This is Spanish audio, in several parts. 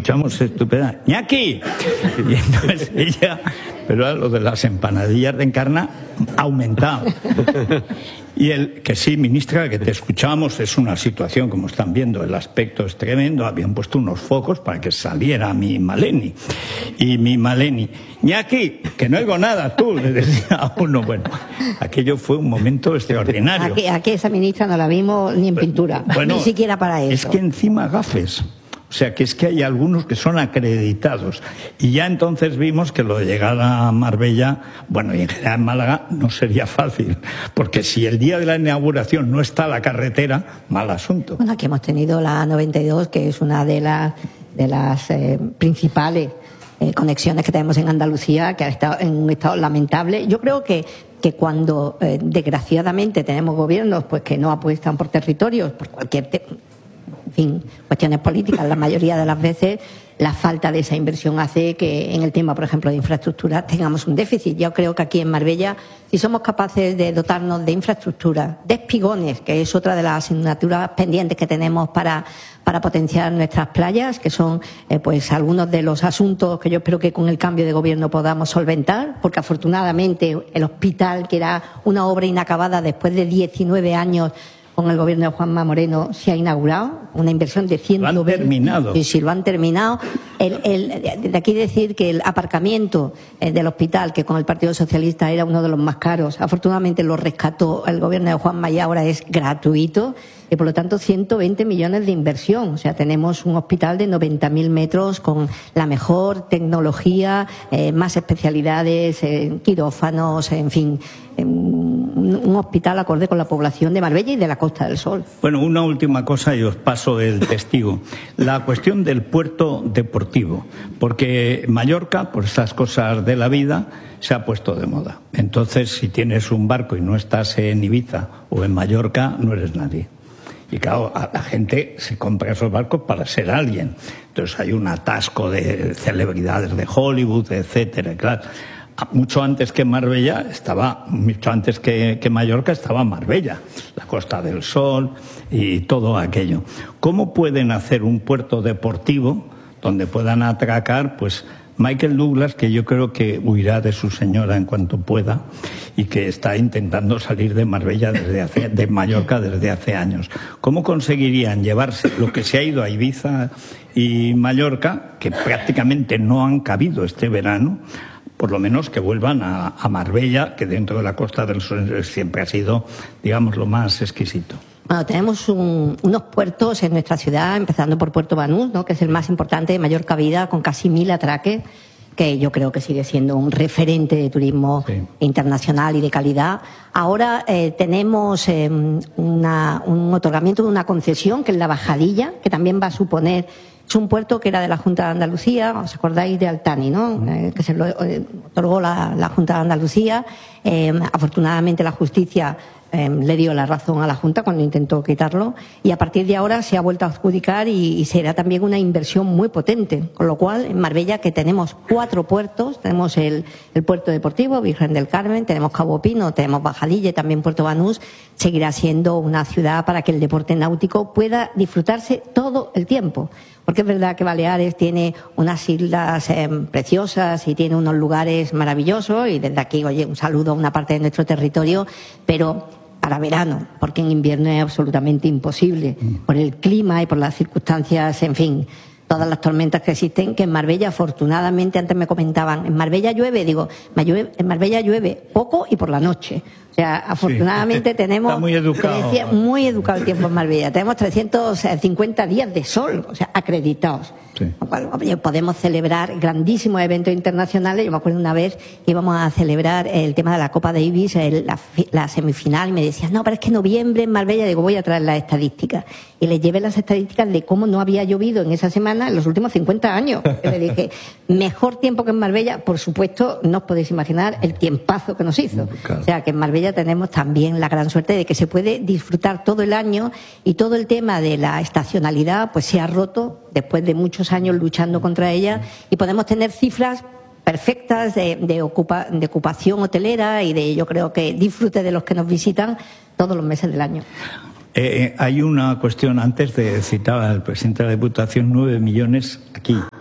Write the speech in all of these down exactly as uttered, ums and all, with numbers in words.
escuchamos estupenda. ¡Ñaki! Y entonces ella, pero lo de las empanadillas de Encarna ha aumentado. Y el que sí, ministra, que te escuchamos, es una situación, como están viendo, el aspecto es tremendo. Habían puesto unos focos para que saliera mi Maleni. Y mi Maleni, ¡Ñaki! Que no oigo nada, tú, le decía a uno. Bueno, aquello fue un momento extraordinario. Aquí, aquí esa ministra no la vimos ni en pintura, bueno, ni siquiera para eso. Es que encima gafes. O sea, que es que hay algunos que son acreditados. Y ya entonces vimos que lo de llegar a Marbella, bueno, y en general en Málaga, no sería fácil. Porque si el día de la inauguración no está la carretera, mal asunto. Bueno, aquí hemos tenido la noventa y dos, que es una de las, de las eh, principales eh, conexiones que tenemos en Andalucía, que ha estado en un estado lamentable. Yo creo que que cuando, eh, desgraciadamente, tenemos gobiernos pues que no apuestan por territorios, por cualquier... Te en fin, cuestiones políticas, la mayoría de las veces la falta de esa inversión hace que en el tema, por ejemplo, de infraestructura tengamos un déficit. Yo creo que aquí en Marbella, si somos capaces de dotarnos de infraestructura, de espigones, que es otra de las asignaturas pendientes que tenemos para, para potenciar nuestras playas, que son eh, pues algunos de los asuntos que yo espero que con el cambio de gobierno podamos solventar, porque afortunadamente el hospital, que era una obra inacabada después de diecinueve años, con el gobierno de Juanma Moreno se ha inaugurado, una inversión de ciento veinte. Lo han terminado. Sí, sí, lo han terminado. El, el, de aquí decir que el aparcamiento eh, del hospital, que con el Partido Socialista era uno de los más caros, afortunadamente lo rescató el gobierno de Juanma y ahora es gratuito. Y por lo tanto ciento veinte millones de inversión. O sea, tenemos un hospital de noventa mil metros con la mejor tecnología, eh, más especialidades, eh, quirófanos, en fin, eh, un, un hospital acorde con la población de Marbella y de la Costa del Sol. Bueno, una última cosa y os paso el testigo. La cuestión del puerto deportivo, porque Mallorca, por estas cosas de la vida, se ha puesto de moda. Entonces, si tienes un barco y no estás en Ibiza o en Mallorca, no eres nadie. Y claro, la gente se compra esos barcos para ser alguien. Entonces hay un atasco de celebridades de Hollywood, etcétera. Claro, mucho antes que Marbella estaba, mucho antes que, que Mallorca estaba Marbella, la Costa del Sol y todo aquello. ¿Cómo pueden hacer un puerto deportivo donde puedan atracar, pues, Michael Douglas, que yo creo que huirá de su señora en cuanto pueda y que está intentando salir de Marbella desde hace, de Mallorca desde hace años? ¿Cómo conseguirían llevarse lo que se ha ido a Ibiza y Mallorca, que prácticamente no han cabido este verano, por lo menos que vuelvan a, a Marbella, que dentro de la Costa del Sol siempre ha sido, digamos, lo más exquisito? Bueno, tenemos un, unos puertos en nuestra ciudad, empezando por Puerto Banús, ¿no?, que es el más importante, de mayor cabida, con casi mil atraques, que yo creo que sigue siendo un referente de turismo sí. internacional y de calidad. Ahora eh, tenemos eh, una, un otorgamiento de una concesión, que es la Bajadilla, que también va a suponer... Es un puerto que era de la Junta de Andalucía, ¿os acordáis de Altani, no? Eh, que se lo eh, otorgó la, la Junta de Andalucía. Eh, afortunadamente la justicia eh, le dio la razón a la Junta cuando intentó quitarlo, y a partir de ahora se ha vuelto a adjudicar y, y será también una inversión muy potente. Con lo cual, en Marbella, que tenemos cuatro puertos, tenemos el, el puerto deportivo, Virgen del Carmen, tenemos Cabo Pino, tenemos Bajadilla y también Puerto Banús, seguirá siendo una ciudad para que el deporte náutico pueda disfrutarse todo el tiempo. Porque es verdad que Baleares tiene unas islas eh, preciosas y tiene unos lugares maravillosos, y desde aquí, oye, un saludo a una parte de nuestro territorio, pero para verano, porque en invierno es absolutamente imposible, por el clima y por las circunstancias, en fin, todas las tormentas que existen, que en Marbella, afortunadamente, antes me comentaban, en Marbella llueve, digo, en Marbella llueve poco y por la noche. O sea, afortunadamente sí. tenemos... Está muy educado. Muy educado el tiempo en Marbella. Tenemos trescientos cincuenta días de sol, o sea, acreditados. Sí. Podemos celebrar grandísimos eventos internacionales. Yo me acuerdo una vez que íbamos a celebrar el tema de la Copa Davis, el, la, la semifinal, y me decían, no, pero es que noviembre en Marbella. Digo, voy a traer las estadísticas. Y les llevé las estadísticas de cómo no había llovido en esa semana en los últimos cincuenta años. Y le dije, mejor tiempo que en Marbella. Por supuesto, no os podéis imaginar el tiempazo que nos hizo. Claro. O sea, que en Marbella tenemos también la gran suerte de que se puede disfrutar todo el año, y todo el tema de la estacionalidad pues se ha roto después de muchos años luchando contra ella, y podemos tener cifras perfectas de, de, ocupa, de ocupación hotelera y de, yo creo que disfrute de los que nos visitan todos los meses del año. Eh, hay una cuestión, antes de citar al presidente de la Diputación, nueve millones aquí en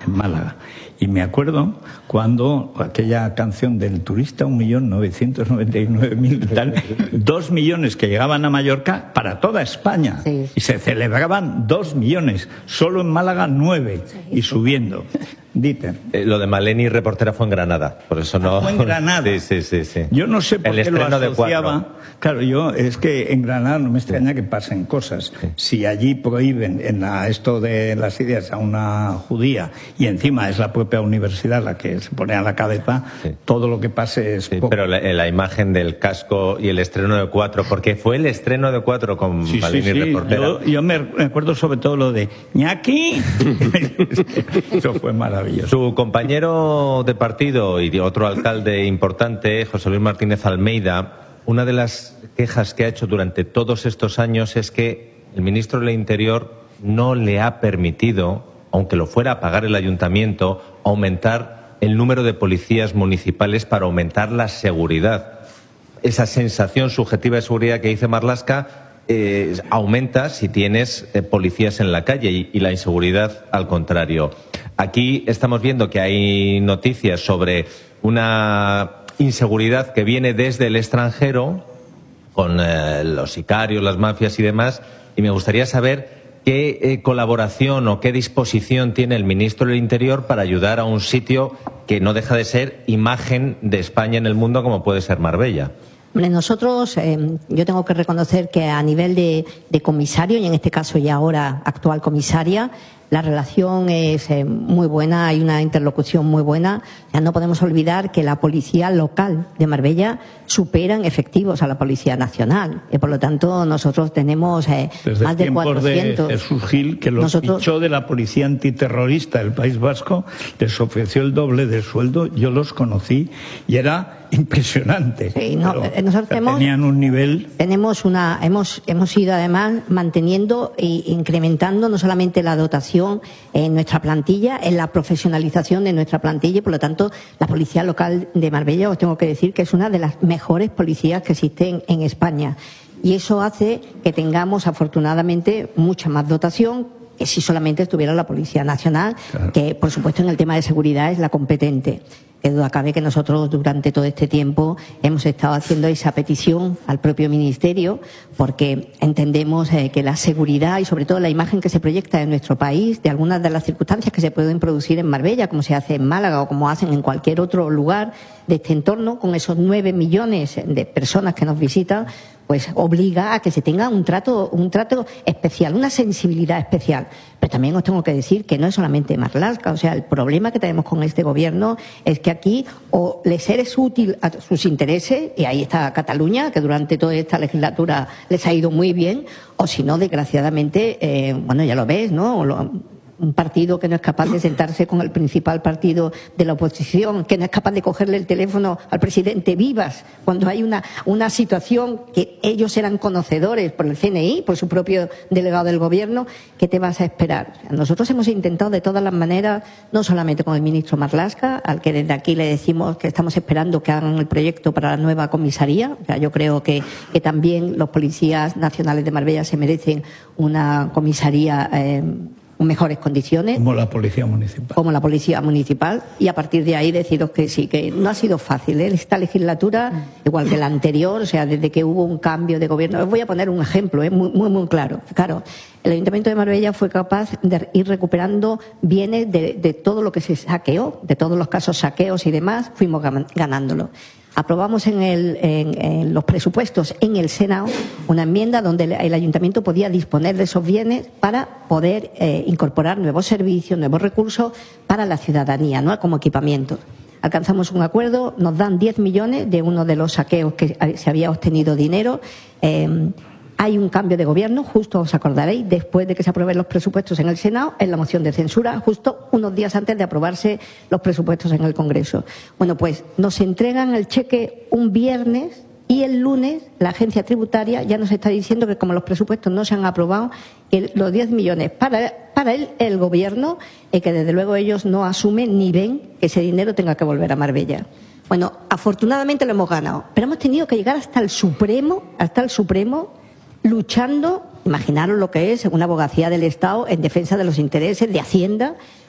en Málaga. Y me acuerdo cuando aquella canción del turista un millón novecientos noventa y nueve mil tal, dos millones que llegaban a Mallorca para toda España. Sí. Y se celebraban dos millones, solo en Málaga nueve, sí. Y subiendo. Dieter. Eh, lo de Maleni, reportera, fue en Granada, por eso no... Fue en Granada. Sí, sí, sí, sí. Yo no sé por el qué lo asociaba. De claro, yo, es que en Granada no me extraña que pasen cosas. Sí. Si allí prohíben en la, esto de las ideas a una judía y encima es la propia universidad la que se pone a la cabeza, sí. Todo lo que pase es sí, poco. Pero la, la imagen del casco y el estreno de Cuatro, porque fue el estreno de Cuatro con sí, Maleni, sí, sí. reportera. Yo, yo me acuerdo sobre todo lo de ñaki. Eso fue maravilloso. Su compañero de partido y de otro alcalde importante, José Luis Martínez Almeida, una de las quejas que ha hecho durante todos estos años es que el ministro del Interior no le ha permitido, aunque lo fuera a pagar el ayuntamiento, aumentar el número de policías municipales para aumentar la seguridad. Esa sensación subjetiva de seguridad que dice Marlaska eh, aumenta si tienes eh, policías en la calle y, y la inseguridad al contrario. Aquí estamos viendo que hay noticias sobre una inseguridad que viene desde el extranjero, con eh, los sicarios, las mafias y demás, y me gustaría saber qué eh, colaboración o qué disposición tiene el ministro del Interior para ayudar a un sitio que no deja de ser imagen de España en el mundo, como puede ser Marbella. Nosotros, eh, yo tengo que reconocer que a nivel de, de comisario, y en este caso ya ahora actual comisaria, la relación es eh, muy buena, hay una interlocución muy buena. Ya no podemos olvidar que la policía local de Marbella supera en efectivos a la policía nacional. Y por lo tanto, nosotros tenemos eh, más de cuatrocientos. De Jesús Gil, que los nosotros... fichó de la policía antiterrorista del País Vasco, les ofreció el doble del sueldo. Yo los conocí y era impresionante. Sí, no, nosotros tenemos, tenían un nivel. Tenemos una, hemos, hemos ido además manteniendo e incrementando no solamente la dotación en nuestra plantilla, en la profesionalización de nuestra plantilla, y por lo tanto la policía local de Marbella, os tengo que decir que es una de las mejores policías que existen en España, y eso hace que tengamos afortunadamente mucha más dotación que si solamente estuviera la Policía Nacional, claro. Que por supuesto en el tema de seguridad es la competente. Que duda cabe que nosotros durante todo este tiempo hemos estado haciendo esa petición al propio Ministerio, porque entendemos eh, que la seguridad y sobre todo la imagen que se proyecta en nuestro país de algunas de las circunstancias que se pueden producir en Marbella, como se hace en Málaga o como hacen en cualquier otro lugar de este entorno, con esos nueve millones de personas que nos visitan, pues obliga a que se tenga un trato, un trato especial, una sensibilidad especial. Pero también os tengo que decir que no es solamente Marlaska, o sea, el problema que tenemos con este gobierno es que aquí o les eres útil a sus intereses, y ahí está Cataluña, que durante toda esta legislatura les ha ido muy bien, o si no, desgraciadamente, eh, bueno, ya lo ves, ¿no? Lo, un partido que no es capaz de sentarse con el principal partido de la oposición, que no es capaz de cogerle el teléfono al presidente Vivas, cuando hay una, una situación que ellos eran conocedores por el C N I, por su propio delegado del Gobierno. ¿Qué te vas a esperar? Nosotros hemos intentado de todas las maneras, no solamente con el ministro Marlaska, al que desde aquí le decimos que estamos esperando que hagan el proyecto para la nueva comisaría. O sea, yo creo que, que también los policías nacionales de Marbella se merecen una comisaría eh, en mejores condiciones. Como la Policía Municipal. Como la Policía Municipal. Y a partir de ahí deciros que sí, que no ha sido fácil, ¿eh? Esta legislatura, igual que la anterior, o sea, desde que hubo un cambio de gobierno. Os voy a poner un ejemplo, ¿eh? muy, muy, muy claro. Claro, el Ayuntamiento de Marbella fue capaz de ir recuperando bienes de, de todo lo que se saqueó, de todos los casos saqueos y demás, fuimos ganándolo. Aprobamos en, el, en, en los presupuestos en el Senado una enmienda donde el, el Ayuntamiento podía disponer de esos bienes para poder eh, incorporar nuevos servicios, nuevos recursos para la ciudadanía, ¿no? Como equipamiento. Alcanzamos un acuerdo, nos dan diez millones de uno de los saqueos que se había obtenido dinero. Eh, Hay un cambio de gobierno, justo os acordaréis, después de que se aprueben los presupuestos en el Senado, en la moción de censura, justo unos días antes de aprobarse los presupuestos en el Congreso. Bueno, pues nos entregan el cheque un viernes y el lunes la agencia tributaria ya nos está diciendo que como los presupuestos no se han aprobado, que los diez millones para, para el, el gobierno, y que desde luego ellos no asumen ni ven que ese dinero tenga que volver a Marbella. Bueno, afortunadamente lo hemos ganado, pero hemos tenido que llegar hasta el Supremo, hasta el Supremo, luchando, imaginaros lo que es una abogacía del Estado en defensa de los intereses de Hacienda,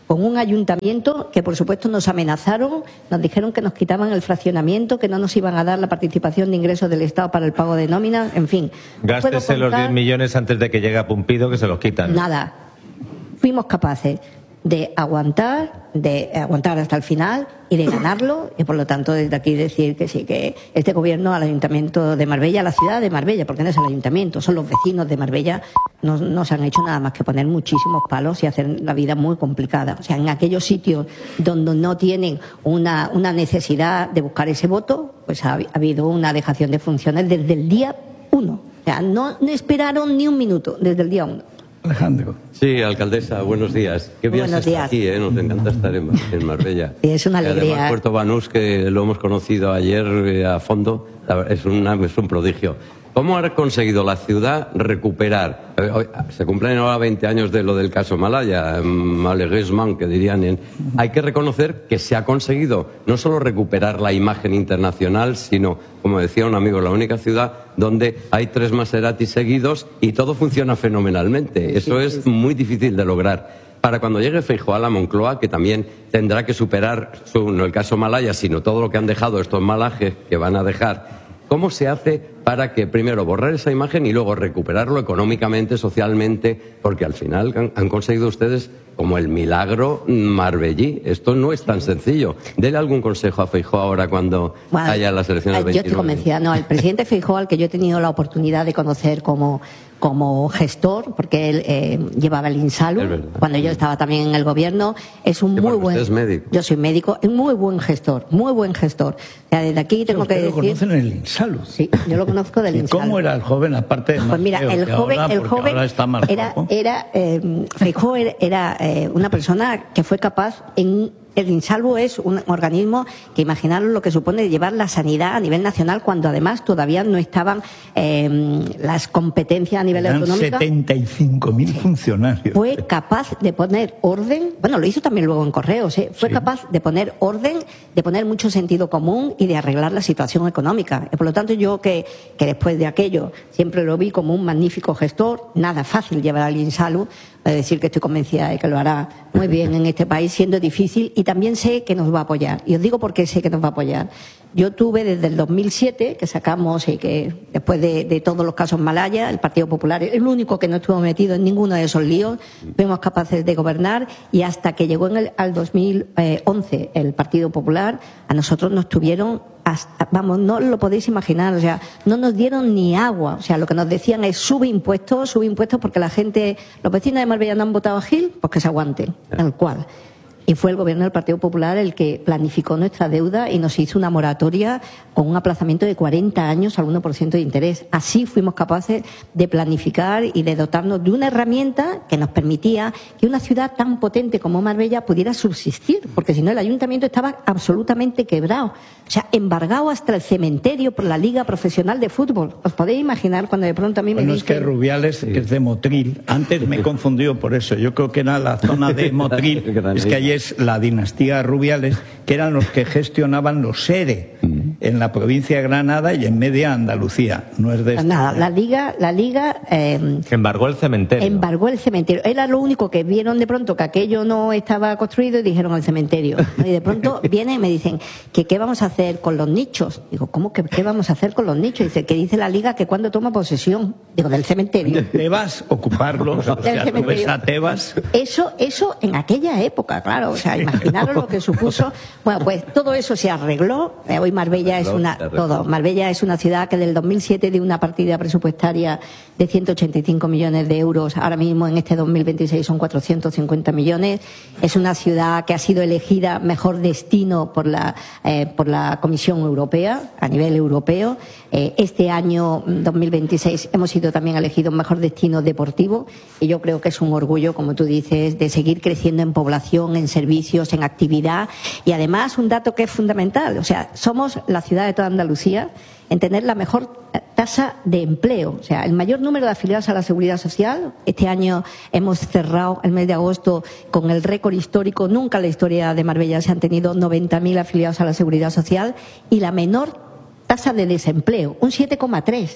con un ayuntamiento que, por supuesto, nos amenazaron, nos dijeron que nos quitaban el fraccionamiento, que no nos iban a dar la participación de ingresos del Estado para el pago de nóminas, en fin. Gástese los diez millones antes de que llegue a Pumpido, que se los quitan. Nada. Fuimos capaces de aguantar, de aguantar hasta el final y de ganarlo, y por lo tanto desde aquí decir que sí, que este gobierno al Ayuntamiento de Marbella, a la ciudad de Marbella, porque no es el Ayuntamiento, son los vecinos de Marbella, no nos han hecho nada más que poner muchísimos palos y hacer la vida muy complicada. O sea, en aquellos sitios donde no tienen una, una necesidad de buscar ese voto, pues ha, ha habido una dejación de funciones desde el día uno. O sea, no, no esperaron ni un minuto desde el día uno. Alejandro. Sí, alcaldesa, buenos días. Qué bien Buenos se está días. aquí, ¿eh? Nos encanta estar en, en Marbella. Sí, es una alegría. Y además, Puerto Banús, que lo hemos conocido ayer eh, a fondo, es, una, es un prodigio. ¿Cómo ha conseguido la ciudad recuperar? Eh, hoy, se cumplen ahora veinte años de lo del caso Malaya, malheureusement, que dirían. En, hay que reconocer que se ha conseguido no solo recuperar la imagen internacional, sino, como decía un amigo, la única ciudad donde hay tres Maserati seguidos y todo funciona fenomenalmente. Eso sí, es sí, sí. muy difícil de lograr. Para cuando llegue Feijóo a la Moncloa, que también tendrá que superar su, no el caso Malaya, sino todo lo que han dejado estos malajes que van a dejar. ¿Cómo se hace para que, primero, borrar esa imagen y luego recuperarlo económicamente, socialmente? Porque al final han, han conseguido ustedes como el milagro marbellí. Esto no es tan sencillo. Dele algún consejo a Feijóo ahora cuando bueno, haya las elecciones del Yo estoy convencida. No, el presidente Feijóo, al que yo he tenido la oportunidad de conocer como, como gestor, porque él eh, llevaba el INSALU, cuando yo estaba también en el gobierno, es un sí, muy buen... Usted es médico. Yo soy médico, es muy buen gestor, muy buen gestor. O sea, desde aquí tengo que decir... ¿Lo conocen en el INSALU? Sí, yo lo conozco del ¿Y INSALU. cómo era el joven, aparte de más Pues mira, feo el que joven, ahora, el porque joven ahora está más era, guapo? era eh, Feijóo era, era eh, una persona que fue capaz en el INSALU es un organismo que imaginaros lo que supone llevar la sanidad a nivel nacional cuando además todavía no estaban eh, las competencias a nivel Eran autonómico. setenta y cinco mil funcionarios. Fue capaz de poner orden, bueno, lo hizo también luego en Correos, ¿eh? fue Sí. capaz de poner orden, de poner mucho sentido común y de arreglar la situación económica. Y por lo tanto, yo que, que después de aquello siempre lo vi como un magnífico gestor, nada fácil llevar al INSALU, es decir, que estoy convencida de que lo hará muy bien en este país, siendo difícil, y también sé que nos va a apoyar. Y os digo por qué sé que nos va a apoyar. Yo tuve desde el dos mil siete, que sacamos, y que después de, de todos los casos Malaya, el Partido Popular, el único que no estuvo metido en ninguno de esos líos, fuimos capaces de gobernar, y hasta que llegó en el, al dos mil once el Partido Popular, a nosotros nos tuvieron hasta, vamos, no lo podéis imaginar, o sea, no nos dieron ni agua, o sea, lo que nos decían es sube impuestos, sube impuestos porque la gente, los vecinos de Marbella no han votado a Gil, pues que se aguanten, tal cual. Y fue el gobierno del Partido Popular el que planificó nuestra deuda y nos hizo una moratoria con un aplazamiento de cuarenta años al uno por ciento de interés. Así fuimos capaces de planificar y de dotarnos de una herramienta que nos permitía que una ciudad tan potente como Marbella pudiera subsistir, porque si no el ayuntamiento estaba absolutamente quebrado. O sea, embargado hasta el cementerio por la Liga Profesional de Fútbol. ¿Os podéis imaginar cuando de pronto a mí me bueno, dicen... es que Rubiales, sí. que es de Motril, antes me he confundido por eso, yo creo que era la zona de Motril, es que ahí es la dinastía Rubiales, que eran los que gestionaban los ERE en la provincia de Granada y en media Andalucía. No es de pues nada, la Liga... La Liga eh, embargó el cementerio. Embargó el cementerio. Era lo único que vieron de pronto, que aquello no estaba construido, y dijeron el cementerio. Y de pronto vienen y me dicen que qué vamos a hacer con los nichos. Digo, ¿cómo que qué vamos a hacer con los nichos? Dice, que dice la Liga que cuando toma posesión, digo, del cementerio. Tebas, ocuparlos, o sea, tú ves a Tebas. Eso, eso en aquella época, claro, o sea, imaginaros lo que supuso. Bueno, pues todo eso se arregló. Eh, hoy Marbella es una, todo, Marbella es una ciudad que del dos mil siete dio una partida presupuestaria de ciento ochenta y cinco millones de euros. Ahora mismo en este dos mil veintiséis son cuatrocientos cincuenta millones. Es una ciudad que ha sido elegida mejor destino por la, eh, por la Comisión Europea, a nivel europeo. Eh, este año dos mil veintiséis hemos sido también elegidos mejor destino deportivo, y yo creo que es un orgullo, como tú dices, de seguir creciendo en población, en servicios, en actividad, y además un dato que es fundamental, o sea, somos la ciudad de toda Andalucía en tener la mejor tasa de empleo, o sea, el mayor número de afiliados a la Seguridad Social. Este año hemos cerrado el mes de agosto con el récord histórico, nunca en la historia de Marbella se han tenido noventa mil afiliados a la Seguridad Social, y la menor tasa de desempleo, un siete coma tres.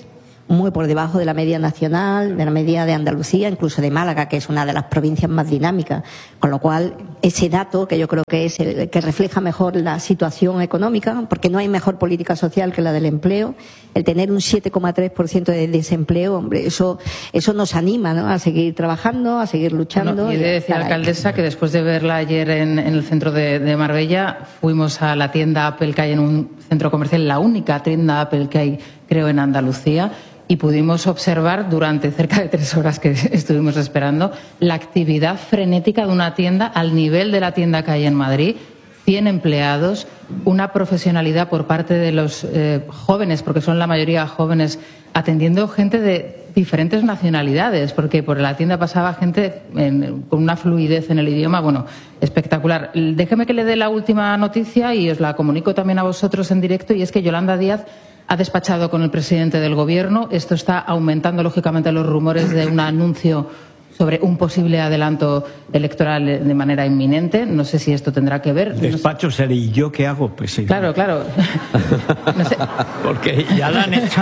muy por debajo de la media nacional, de la media de Andalucía, incluso de Málaga, que es una de las provincias más dinámicas. Con lo cual, ese dato, que yo creo que es el que refleja mejor la situación económica, porque no hay mejor política social que la del empleo, el tener un siete coma tres por ciento de desempleo, hombre, eso eso nos anima, ¿no?, a seguir trabajando, a seguir luchando. Bueno, y he de decir, alcaldesa, que después de verla ayer en, en el centro de, de Marbella, fuimos a la tienda Apple que hay en un centro comercial, la única tienda Apple que hay, creo, en Andalucía, y pudimos observar durante cerca de tres horas que estuvimos esperando la actividad frenética de una tienda al nivel de la tienda que hay en Madrid, cien empleados, una profesionalidad por parte de los eh, jóvenes, porque son la mayoría jóvenes, atendiendo gente de diferentes nacionalidades, porque por la tienda pasaba gente en, con una fluidez en el idioma, bueno, espectacular. Déjeme que le dé la última noticia y os la comunico también a vosotros en directo, y es que Yolanda Díaz ha despachado con el presidente del Gobierno. Esto está aumentando, lógicamente, los rumores de un anuncio sobre un posible adelanto electoral de manera inminente. No sé si esto tendrá que ver. Despacho seré, ¿y yo qué hago, presidente? Claro, claro. No sé. Porque ya la han hecho.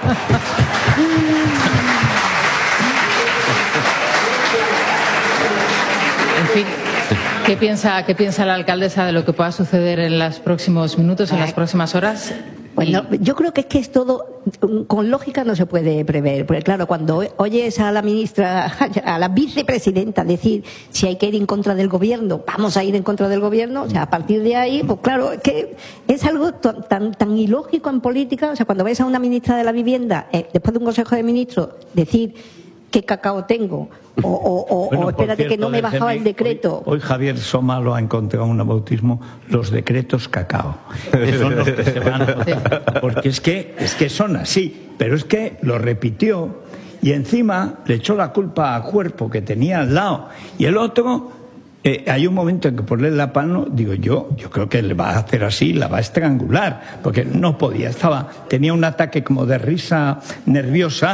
En fin, ¿qué piensa, qué piensa la alcaldesa de lo que pueda suceder en los próximos minutos, en las próximas horas? Bueno, yo creo que es que es todo, con lógica no se puede prever, porque claro, cuando oyes a la ministra, a la vicepresidenta decir si hay que ir en contra del gobierno, vamos a ir en contra del gobierno, o sea, a partir de ahí, pues claro, es que es algo tan, tan ilógico en política. O sea, cuando ves a una ministra de la Vivienda, eh, después de un Consejo de Ministros, decir qué cacao tengo, o, o, o, bueno, o espérate, cierto, que no me bajaba el decreto. Hoy, hoy Javier Soma lo ha encontrado en un bautismo, los decretos cacao. Que son los que se van a... Porque es que, es que son así, pero es que lo repitió y encima le echó la culpa a Cuerpo, que tenía al lado, y el otro... Eh, hay un momento en que ponerle la mano, digo yo, yo creo que le va a hacer así, la va a estrangular, porque no podía, estaba, tenía un ataque como de risa nerviosa,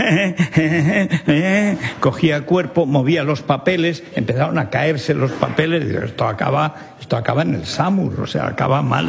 cogía Cuerpo, movía los papeles, empezaron a caerse los papeles, digo, esto acaba, esto acaba en el SAMUR, o sea, acaba mal.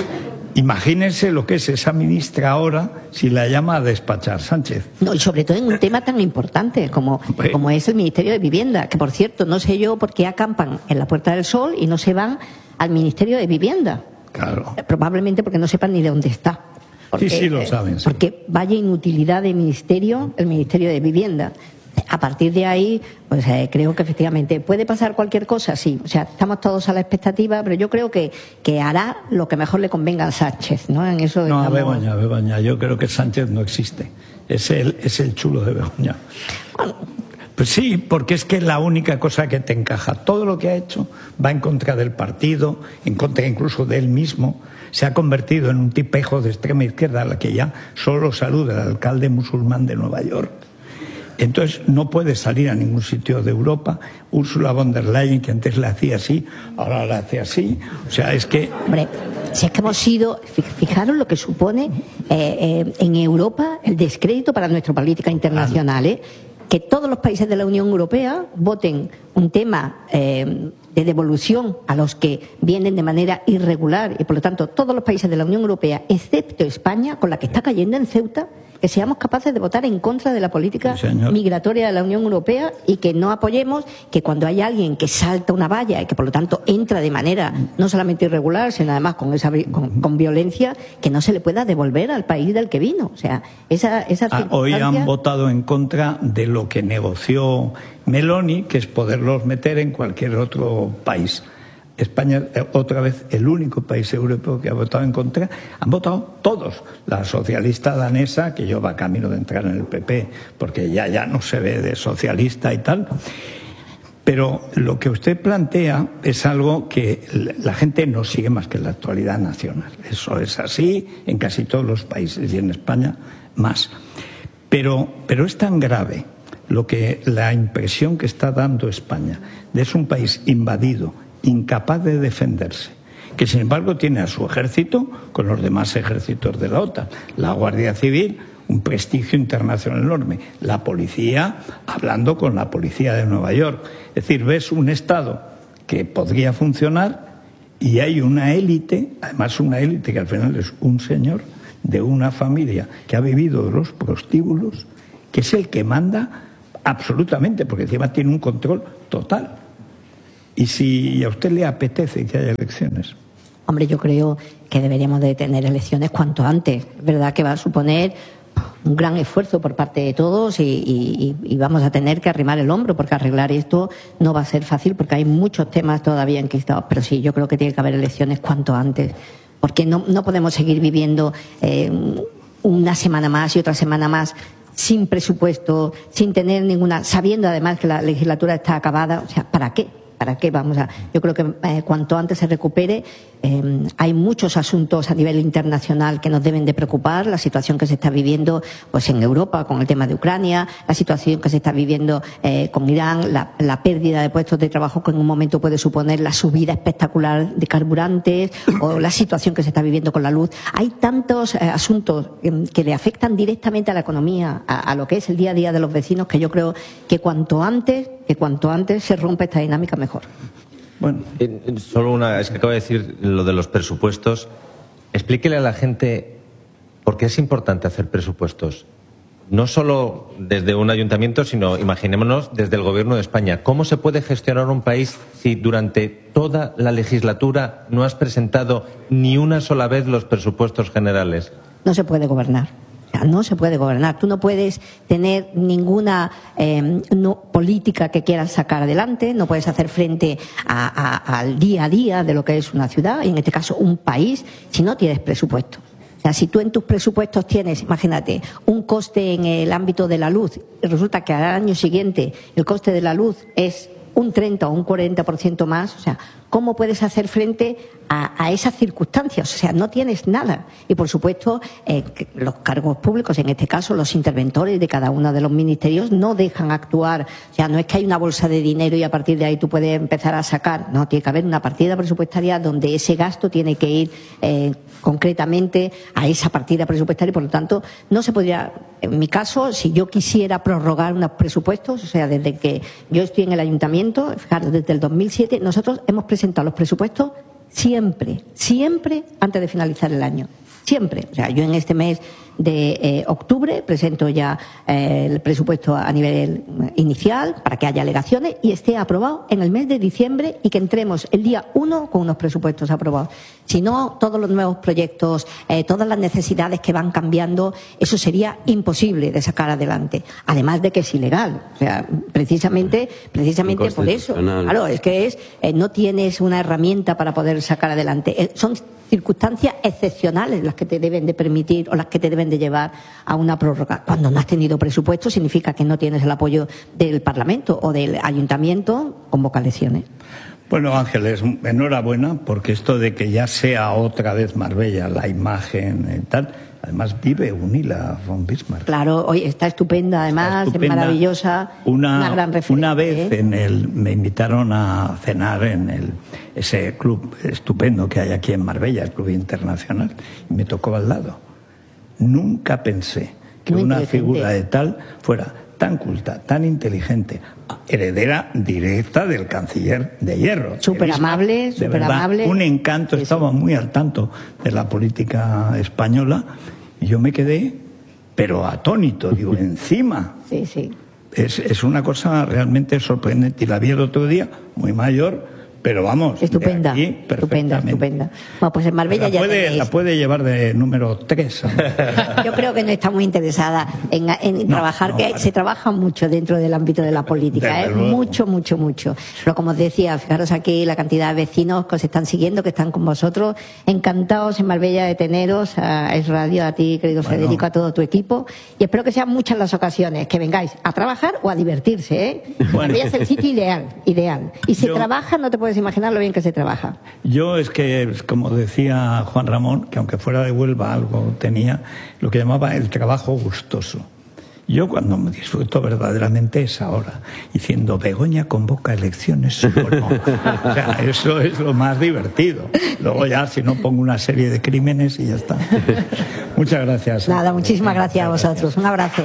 Imagínense lo que es esa ministra ahora si la llama a despachar Sánchez. No, y sobre todo en un tema tan importante como, como es el Ministerio de Vivienda, que por cierto, no sé yo por qué acampan en la Puerta del Sol y no se van al Ministerio de Vivienda. Claro. Probablemente porque no sepan ni de dónde está. Porque, sí, sí lo saben. Sí. Porque vaya inutilidad de ministerio el Ministerio de Vivienda. A partir de ahí, pues eh, creo que efectivamente puede pasar cualquier cosa, sí. O sea, estamos todos a la expectativa, pero yo creo que, que hará lo que mejor le convenga a Sánchez, ¿no? En eso no, estamos... Begoña, Begoña, yo creo que Sánchez no existe. Es el, es el chulo de Begoña. Bueno, pues sí, porque es que es la única cosa que te encaja. Todo lo que ha hecho va en contra del partido, en contra incluso de él mismo. Se ha convertido en un tipejo de extrema izquierda a la que ya solo saluda el alcalde musulmán de Nueva York. Entonces no puede salir a ningún sitio de Europa. Ursula von der Leyen, que antes le hacía así, ahora le hace así. O sea, es que... Hombre, si es que hemos sido... Fijaros lo que supone eh, eh, en Europa el descrédito para nuestra política internacional, ¿eh? Que todos los países de la Unión Europea voten un tema eh, de devolución a los que vienen de manera irregular, y por lo tanto todos los países de la Unión Europea, excepto España, con la que está cayendo en Ceuta, que seamos capaces de votar en contra de la política sí, migratoria de la Unión Europea, y que no apoyemos que cuando hay alguien que salta una valla y que por lo tanto entra de manera no solamente irregular, sino además con esa con, con violencia, que no se le pueda devolver al país del que vino. O sea, esa, esa ah, hoy han votado en contra de lo que negoció Meloni, que es poderlos meter en cualquier otro país. España, otra vez, el único país europeo que ha votado en contra. Han votado todos. La socialista danesa, que yo va camino de entrar en el P P, porque ya, ya no se ve de socialista y tal. Pero lo que usted plantea es algo que la gente no sigue más que la actualidad nacional. Eso es así en casi todos los países, y en España más. Pero, pero es tan grave lo que la impresión que está dando España de es un país invadido, incapaz de defenderse, que sin embargo tiene a su ejército con los demás ejércitos de la OTAN, la Guardia Civil, un prestigio internacional enorme, la policía hablando con la policía de Nueva York. Es decir, ves un Estado que podría funcionar y hay una élite, además una élite que al final es un señor, de una familia que ha vivido de los prostíbulos, que es el que manda absolutamente, porque encima tiene un control total. Y si a usted le apetece que haya elecciones... Hombre, yo creo que deberíamos de tener elecciones cuanto antes. Es verdad que va a suponer un gran esfuerzo por parte de todos y, y, y vamos a tener que arrimar el hombro, porque arreglar esto no va a ser fácil, porque hay muchos temas todavía enquistados. Pero sí, yo creo que tiene que haber elecciones cuanto antes, porque no, no podemos seguir viviendo eh, una semana más y otra semana más sin presupuesto, sin tener ninguna, sabiendo además que la legislatura está acabada. O sea, ¿para qué? ¿Para qué vamos a...? Yo creo que eh, cuanto antes se recupere, eh, hay muchos asuntos a nivel internacional que nos deben de preocupar, la situación que se está viviendo pues en Europa con el tema de Ucrania, la situación que se está viviendo eh, con Irán, la, la pérdida de puestos de trabajo que en un momento puede suponer la subida espectacular de carburantes o la situación que se está viviendo con la luz. Hay tantos eh, asuntos eh, que le afectan directamente a la economía, a, a lo que es el día a día de los vecinos, que yo creo que cuanto antes, que cuanto antes se rompa esta dinámica mejor. Bueno, eh, solo una, es que acabo de decir lo de los presupuestos. Explíquele a la gente por qué es importante hacer presupuestos. No solo desde un ayuntamiento, sino, imaginémonos, desde el Gobierno de España. ¿Cómo se puede gestionar un país si durante toda la legislatura no has presentado ni una sola vez los presupuestos generales? No se puede gobernar. No se puede gobernar. Tú no puedes tener ninguna eh, no, política que quieras sacar adelante, no puedes hacer frente a, a, al día a día de lo que es una ciudad, y en este caso un país, si no tienes presupuesto. O sea, si tú en tus presupuestos tienes, imagínate, un coste en el ámbito de la luz, y resulta que al año siguiente el coste de la luz es un treinta o un cuarenta por ciento más, o sea, ¿cómo puedes hacer frente a, a esas circunstancias? O sea, no tienes nada. Y, por supuesto, eh, los cargos públicos, en este caso los interventores de cada uno de los ministerios, no dejan actuar. O sea, no es que hay una bolsa de dinero y a partir de ahí tú puedes empezar a sacar. No, tiene que haber una partida presupuestaria donde ese gasto tiene que ir eh, concretamente a esa partida presupuestaria y, por lo tanto, no se podría... En mi caso, si yo quisiera prorrogar unos presupuestos, o sea, desde que yo estoy en el ayuntamiento, fijaros, desde el dos mil siete, nosotros hemos presentado los presupuestos siempre, siempre antes de finalizar el año. Siempre. O sea, yo en este mes de eh, octubre presento ya eh, el presupuesto a nivel inicial para que haya alegaciones y esté aprobado en el mes de diciembre y que entremos el día uno con unos presupuestos aprobados. Si no, todos los nuevos proyectos, eh, todas las necesidades que van cambiando, eso sería imposible de sacar adelante. Además de que es ilegal. O sea, precisamente, precisamente por eso. Claro, es que es, eh, no tienes una herramienta para poder sacar adelante. Eh, son circunstancias excepcionales las que te deben de permitir o las que te deben de llevar a una prórroga. Cuando no has tenido presupuesto significa que no tienes el apoyo del Parlamento o del Ayuntamiento, convoca elecciones. Bueno, Ángeles, enhorabuena, porque esto de que ya sea otra vez Marbella la imagen y tal, además vive Unila von Bismarck. Claro, hoy está estupenda, además, estupenda. Es maravillosa, una, una gran referencia. Una vez en el, me invitaron a cenar en el, ese club estupendo que hay aquí en Marbella, el Club Internacional, y me tocó al lado. Nunca pensé que Muy una figura de tal fuera tan culta, tan inteligente, heredera directa del canciller de Hierro. Súper amable, súper amable. Un encanto, sí, estaba sí. muy al tanto de la política española y yo me quedé, pero atónito, digo, encima. Sí, sí. Es, es una cosa realmente sorprendente. Y la vi el otro día, muy mayor, pero vamos, estupenda, aquí, estupenda, estupenda. Bueno, pues en Marbella ya puede, tenéis... La puede llevar de número tres. Yo creo que no está muy interesada en, en no, trabajar, no, que vale. Se trabaja mucho dentro del ámbito de la política, ¿eh? mucho, mucho, mucho. Pero como os decía, fijaros aquí la cantidad de vecinos que os están siguiendo, que están con vosotros, encantados en Marbella de teneros, a Es Radio, a ti, querido bueno. Federico, a todo tu equipo, y espero que sean muchas las ocasiones que vengáis a trabajar o a divertirse, ¿eh? Bueno. Marbella es el sitio ideal, ideal. Y si Yo... trabaja, no te puedes imaginar lo bien que se trabaja. Yo es que, como decía Juan Ramón, que aunque fuera de Huelva algo tenía, lo que llamaba el trabajo gustoso. Yo cuando me disfruto verdaderamente es ahora, diciendo Begoña convoca elecciones o no. O sea, eso es lo más divertido. Luego ya si no pongo una serie de crímenes y ya está. Muchas gracias. Nada, muchísimas gracias a vosotros. Gracias. Un abrazo.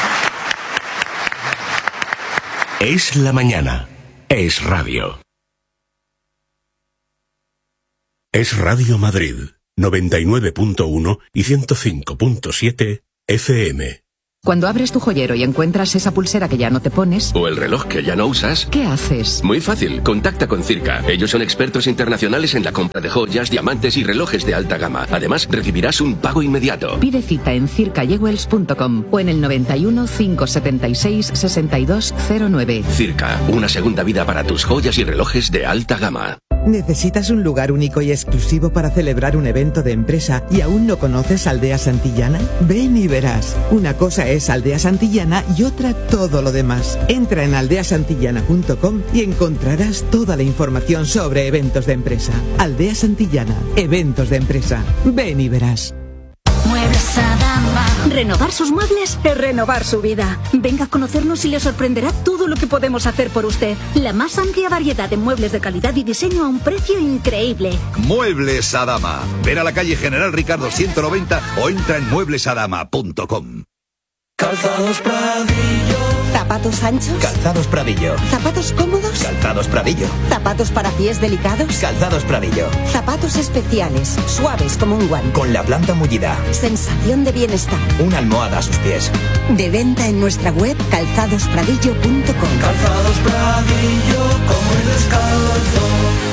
Es la mañana. Es radio. Es Radio Madrid. noventa y nueve punto uno y ciento cinco punto siete F M. Cuando abres tu joyero y encuentras esa pulsera que ya no te pones... O el reloj que ya no usas... ¿Qué haces? Muy fácil, contacta con Circa. Ellos son expertos internacionales en la compra de joyas, diamantes y relojes de alta gama. Además, recibirás un pago inmediato. Pide cita en circa jewels punto com o en el noventa y uno, cinco setenta y seis, sesenta y dos cero nueve. Circa, una segunda vida para tus joyas y relojes de alta gama. ¿Necesitas un lugar único y exclusivo para celebrar un evento de empresa y aún no conoces Aldea Santillana? Ven y verás. Una cosa es Aldea Santillana y otra todo lo demás. Entra en aldea santillana punto com y encontrarás toda la información sobre eventos de empresa. Aldea Santillana, eventos de empresa. Ven y verás. Muebles Adama. Renovar sus muebles es renovar su vida. Venga a conocernos y le sorprenderá todo lo que podemos hacer por usted. La más amplia variedad de muebles de calidad y diseño a un precio increíble. Muebles Adama. Ven a la calle General Ricardo ciento noventa o entra en muebles adama punto com. Calzados Pradillo. ¿Zapatos anchos? Calzados Pradillo. ¿Zapatos cómodos? Calzados Pradillo. ¿Zapatos para pies delicados? Calzados Pradillo. Zapatos especiales, suaves como un guante. Con la planta mullida. Sensación de bienestar. Una almohada a sus pies. De venta en nuestra web calzados pradillo punto com. Calzados Pradillo, como el descalzo.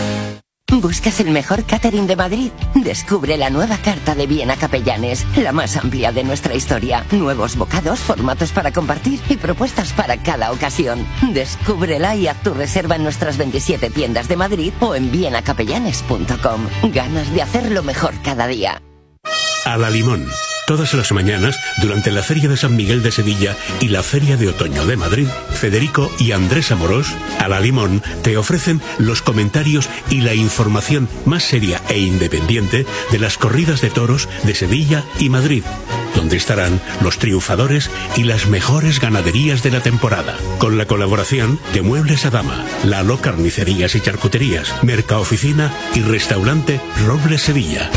¿Buscas el mejor catering de Madrid? Descubre la nueva carta de Viena Capellanes, la más amplia de nuestra historia. Nuevos bocados, formatos para compartir y propuestas para cada ocasión. Descúbrela y haz tu reserva en nuestras veintisiete tiendas de Madrid o en viena capellanes punto com. Ganas de hacerlo mejor cada día. A la Limón. Todas las mañanas, durante la Feria de San Miguel de Sevilla y la Feria de Otoño de Madrid, Federico y Andrés Amorós, a la Limón, te ofrecen los comentarios y la información más seria e independiente de las corridas de toros de Sevilla y Madrid, donde estarán los triunfadores y las mejores ganaderías de la temporada, con la colaboración de Muebles Adama, Lalo Carnicerías y Charcuterías, Mercaoficina y Restaurante Robles Sevilla.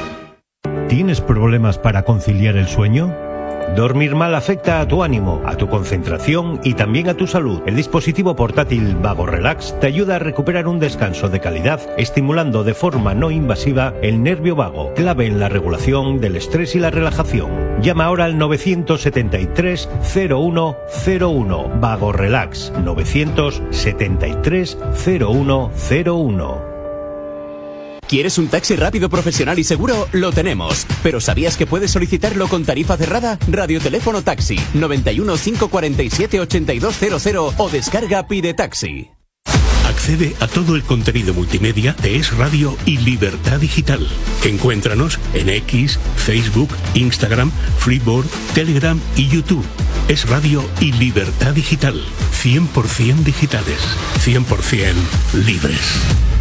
¿Tienes problemas para conciliar el sueño? Dormir mal afecta a tu ánimo, a tu concentración y también a tu salud. El dispositivo portátil Vago Relax te ayuda a recuperar un descanso de calidad, estimulando de forma no invasiva el nervio vago, clave en la regulación del estrés y la relajación. Llama ahora al novecientos setenta y tres, cero uno cero uno. Vago Relax, novecientos setenta y tres, cero uno cero uno. ¿Quieres un taxi rápido, profesional y seguro? Lo tenemos. ¿Pero sabías que puedes solicitarlo con tarifa cerrada? Radioteléfono Taxi, noventa y uno, cinco cuarenta y siete, ochenta y dos cero cero o descarga Pide Taxi. Accede a todo el contenido multimedia de Es Radio y Libertad Digital. Encuéntranos en X, Facebook, Instagram, Flipboard, Telegram y YouTube. Es Radio y Libertad Digital. cien por ciento digitales. cien por ciento libres.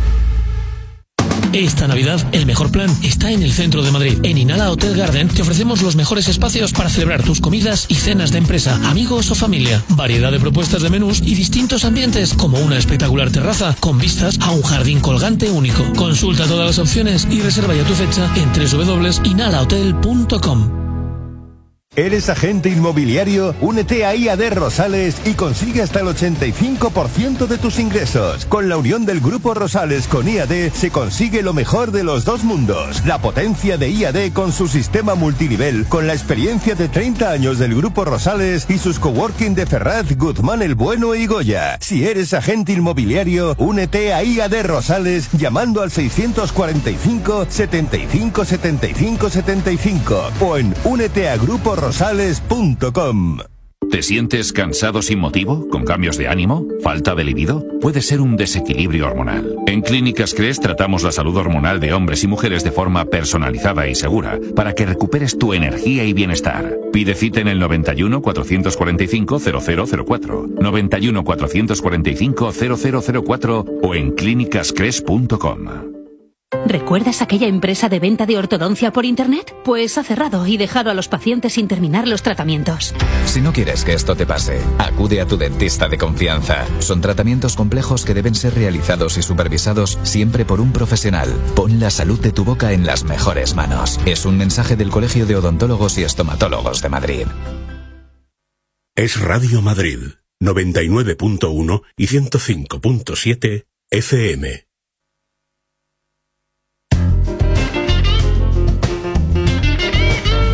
Esta Navidad, el mejor plan está en el centro de Madrid. En Inhala Hotel Garden te ofrecemos los mejores espacios para celebrar tus comidas y cenas de empresa, amigos o familia. Variedad de propuestas de menús y distintos ambientes, como una espectacular terraza con vistas a un jardín colgante único. Consulta todas las opciones y reserva ya tu fecha en doble u doble u doble u punto inhala hotel punto com. ¿Eres agente inmobiliario? Únete a I A D Rosales y consigue hasta el ochenta y cinco por ciento de tus ingresos. Con la unión del Grupo Rosales con I A D se consigue lo mejor de los dos mundos. La potencia de I A D con su sistema multinivel, con la experiencia de treinta años del Grupo Rosales y sus coworking de Ferraz, Guzmán el Bueno y Goya. Si eres agente inmobiliario, únete a I A D Rosales llamando al seiscientos cuarenta y cinco, setenta y cinco, setenta y cinco, setenta y cinco o en únete a grupo rosales punto com. ¿Te sientes cansado sin motivo? ¿Con cambios de ánimo? ¿Falta de libido? Puede ser un desequilibrio hormonal. En Clínicas Cres tratamos la salud hormonal de hombres y mujeres de forma personalizada y segura para que recuperes tu energía y bienestar. Pide cita en el noventa y uno, cuatrocientos cuarenta y cinco, cero cero cero cuatro, noventa y uno, cuatrocientos cuarenta y cinco, cero cero cero cuatro o en clínicas cres punto com. ¿Recuerdas aquella empresa de venta de ortodoncia por internet? Pues ha cerrado y dejado a los pacientes sin terminar los tratamientos. Si no quieres que esto te pase, acude a tu dentista de confianza. Son tratamientos complejos que deben ser realizados y supervisados siempre por un profesional. Pon la salud de tu boca en las mejores manos. Es un mensaje del Colegio de Odontólogos y Estomatólogos de Madrid. Es Radio Madrid, noventa y nueve punto uno y ciento cinco punto siete F M.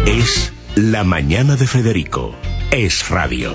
Es La Mañana de Federico. Es radio.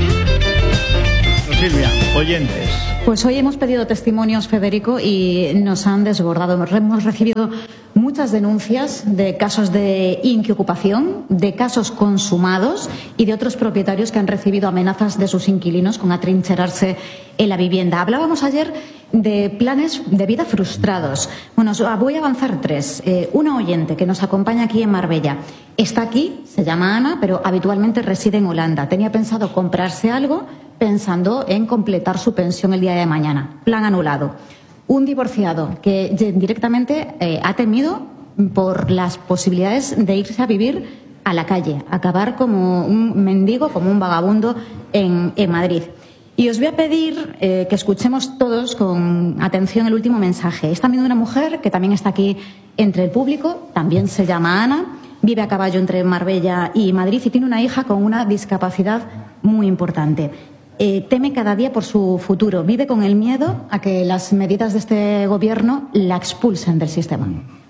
Silvia, oyentes. Pues hoy hemos pedido testimonios, Federico, y nos han desbordado. Hemos recibido muchas denuncias de casos de inquiocupación, de casos consumados y de otros propietarios que han recibido amenazas de sus inquilinos con atrincherarse en la vivienda. Hablábamos ayer de planes de vida frustrados. Bueno, voy a avanzar tres. Eh, una oyente que nos acompaña aquí en Marbella está aquí, se llama Ana, pero habitualmente reside en Holanda. Tenía pensado comprarse algo pensando en completar su pensión el día de mañana. Plan anulado. Un divorciado que directamente eh, ha temido por las posibilidades de irse a vivir a la calle, acabar como un mendigo, como un vagabundo en, en Madrid. Y os voy a pedir eh, que escuchemos todos con atención el último mensaje. Es también una mujer que también está aquí entre el público, también se llama Ana, vive a caballo entre Marbella y Madrid y tiene una hija con una discapacidad muy importante. Eh, teme cada día por su futuro. Vive con el miedo a que las medidas de este gobierno la expulsen del sistema.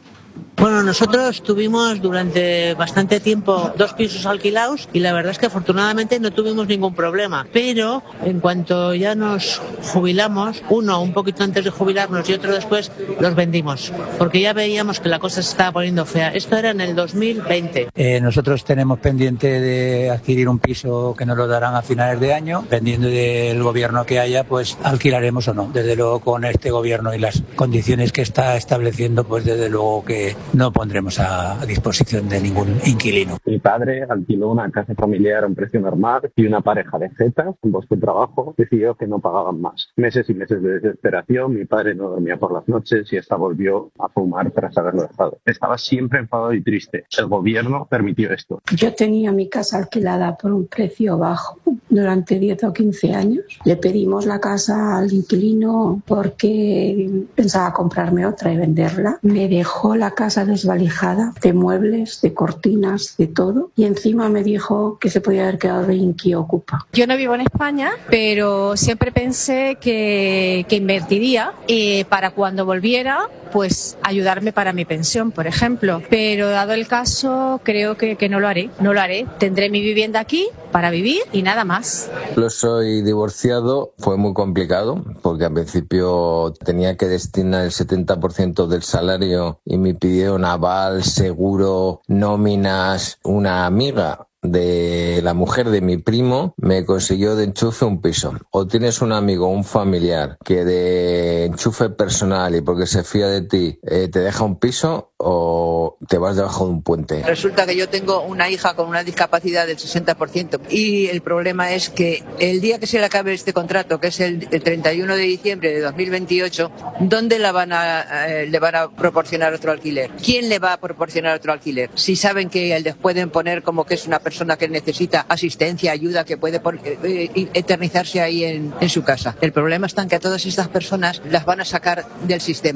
Bueno, nosotros tuvimos durante bastante tiempo dos pisos alquilados y la verdad es que afortunadamente no tuvimos ningún problema. Pero en cuanto ya nos jubilamos, uno un poquito antes de jubilarnos y otro después, los vendimos. Porque ya veíamos que la cosa se estaba poniendo fea. Esto era en el dos mil veinte. Eh, nosotros tenemos pendiente de adquirir un piso que nos lo darán a finales de año. Dependiendo del gobierno que haya, pues alquilaremos o no. Desde luego con este gobierno y las condiciones que está estableciendo, pues desde luego que no pondremos a disposición de ningún inquilino. Mi padre alquiló una casa familiar a un precio normal y una pareja de jetas, ambos con trabajo, decidió que no pagaban más. Meses y meses de desesperación, mi padre no dormía por las noches y esta volvió a fumar tras haberlo dejado. Estaba siempre enfadado y triste. El gobierno permitió esto. Yo tenía mi casa alquilada por un precio bajo durante diez o quince años. Le pedimos la casa al inquilino porque pensaba comprarme otra y venderla. Me dejó la casa desvalijada de muebles, de cortinas, de todo, y encima me dijo que se podía haber quedado de inquiocupa. Yo no vivo en España, pero siempre pensé que, que invertiría eh, para cuando volviera, pues ayudarme para mi pensión, por ejemplo. Pero dado el caso, creo que, que no lo haré. No lo haré. Tendré mi vivienda aquí para vivir y nada más. Yo soy divorciado, fue muy complicado porque al principio tenía que destinar el setenta por ciento del salario y me pidieron aval, seguro, nóminas. Una amiga de la mujer de mi primo me consiguió de enchufe un piso. O tienes un amigo, un familiar que de enchufe personal y porque se fía de ti eh, te deja un piso, o te vas debajo de un puente. Resulta que yo tengo una hija con una discapacidad del sesenta por ciento y el problema es que el día que se le acabe este contrato, que es el, el treinta y uno de diciembre de dos mil veintiocho, ¿dónde la van a, eh, le van a proporcionar otro alquiler? ¿Quién le va a proporcionar otro alquiler? Si saben que les pueden poner como que es una persona que necesita asistencia, ayuda, que puede por, eh, eternizarse ahí en, en su casa. El problema está en que a todas estas personas las van a sacar del sistema.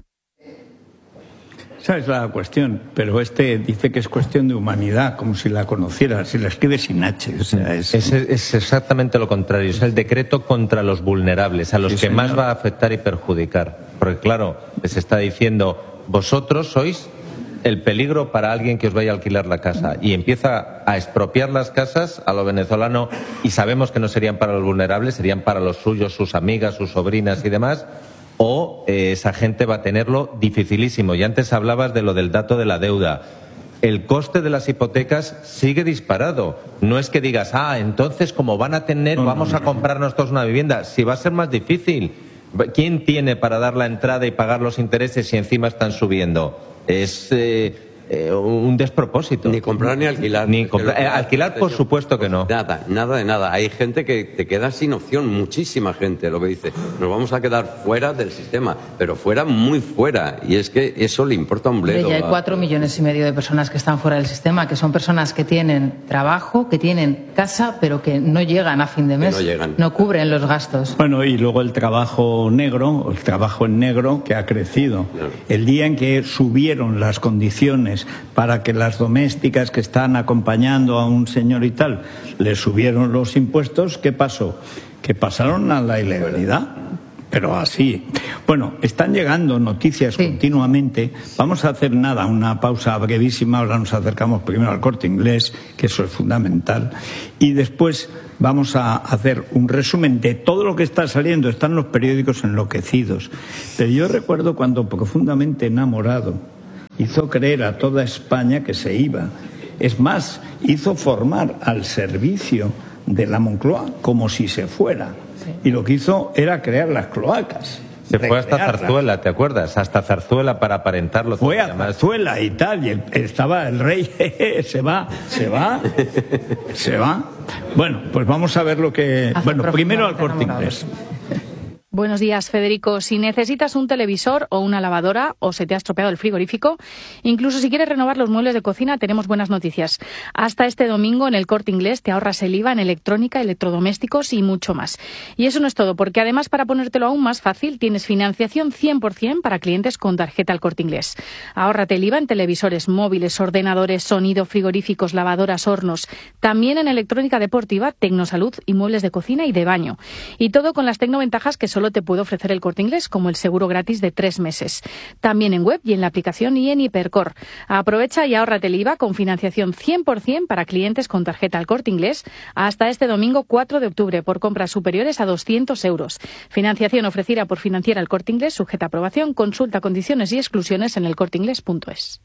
Esa es la cuestión, pero este dice que es cuestión de humanidad, como si la conociera, si la escribe sin H. O sea, es... Es, es exactamente lo contrario, es el decreto contra los vulnerables, a los sí, que señor. más va a afectar y perjudicar. Porque claro, les está diciendo, vosotros sois el peligro para alguien que os vaya a alquilar la casa, y empieza a expropiar las casas a lo venezolano, y sabemos que no serían para los vulnerables, serían para los suyos, sus amigas, sus sobrinas y demás. O eh, esa gente va a tenerlo dificilísimo. Y antes hablabas de lo del dato de la deuda. El coste de las hipotecas sigue disparado. No es que digas, ah, entonces como van a tener, vamos a comprarnos todos una vivienda. Si va a ser más difícil. ¿Quién tiene para dar la entrada y pagar los intereses si encima están subiendo? Es eh, eh, un despropósito. Ni comprar ni alquilar. Ni comprar, eh, alquilar, por supuesto que no. Nada, nada de nada. Hay gente que te queda sin opción, muchísima gente, lo que dice. Nos vamos a quedar fuera del sistema, pero fuera, muy fuera. Y es que eso le importa un bledo. Ya hay cuatro millones y medio de personas que están fuera del sistema, que son personas que tienen trabajo, que tienen casa, pero que no llegan a fin de mes. Que no llegan. No cubren los gastos. Bueno, y luego el trabajo negro, el trabajo en negro que ha crecido. Claro. El día en que subieron las condiciones para que las domésticas que están acompañando a un señor y tal le subieron los impuestos, ¿qué pasó? Que pasaron a la ilegalidad. pero así. Bueno, están llegando noticias sí. continuamente. Vamos a hacer nada, una pausa brevísima. Ahora nos acercamos primero al Corte Inglés, que eso es fundamental, y después vamos a hacer un resumen de todo lo que está saliendo. Están los periódicos enloquecidos. Pero yo recuerdo cuando, profundamente enamorado, hizo creer a toda España que se iba. Es más, hizo formar al servicio de la Moncloa como si se fuera. Sí. Y lo que hizo era crear las cloacas. Se fue hasta Zarzuela, ¿te acuerdas? Hasta Zarzuela para aparentarlo. Fue a Zarzuela y tal, y el, estaba el rey, se va, se va, se va. Bueno, pues vamos a ver lo que... Hace bueno, primero al Corte Inglés. Buenos días, Federico. Si necesitas un televisor o una lavadora o se te ha estropeado el frigorífico, incluso si quieres renovar los muebles de cocina, tenemos buenas noticias. Hasta este domingo en el Corte Inglés te ahorras el I V A en electrónica, electrodomésticos y mucho más. Y eso no es todo, porque además, para ponértelo aún más fácil, tienes financiación cien por ciento para clientes con tarjeta El Corte Inglés. Ahórrate el I V A en televisores, móviles, ordenadores, sonido, frigoríficos, lavadoras, hornos. También en electrónica deportiva, Tecnosalud y muebles de cocina y de baño. Y todo con las tecnoventajas que solo te puede ofrecer el Corte Inglés, como el seguro gratis de tres meses. También en web y en la aplicación y en Hipercor. Aprovecha y ahórrate el I V A con financiación cien por ciento para clientes con tarjeta El Corte Inglés hasta este domingo cuatro de octubre por compras superiores a doscientos euros. Financiación ofrecida por Financiera El Corte Inglés, sujeta a aprobación. Consulta condiciones y exclusiones en elcorteingles punto es.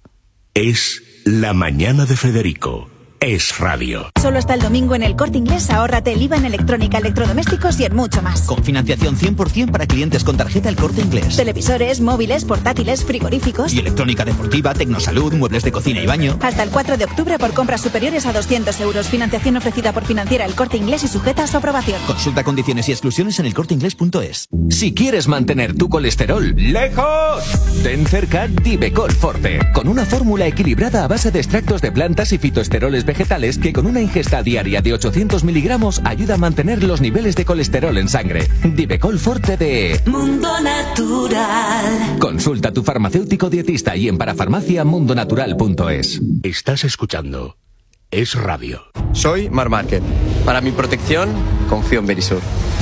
Es la mañana de Federico. Es radio. Solo hasta el domingo en el Corte Inglés ahórrate el I V A en electrónica, electrodomésticos y en mucho más. Con financiación cien por ciento para clientes con tarjeta El Corte Inglés. Televisores, móviles, portátiles, frigoríficos. Y electrónica deportiva, Tecnosalud, muebles de cocina y baño. Hasta el cuatro de octubre por compras superiores a doscientos euros. Financiación ofrecida por Financiera El Corte Inglés y sujeta a su aprobación. Consulta condiciones y exclusiones en elcorteingles punto es. Si quieres mantener tu colesterol lejos, ten cerca Divecol Forte, con una fórmula equilibrada a base de extractos de plantas y fitoesteroles vegetales que con una ingesta diaria de ochocientos miligramos ayuda a mantener los niveles de colesterol en sangre. Divecol Forte de Mundo Natural. Consulta a tu farmacéutico dietista y en parafarmacia mundonatural punto es. Estás escuchando Es Radio. Soy Mar Márquez. Para mi protección, confío en Verisur.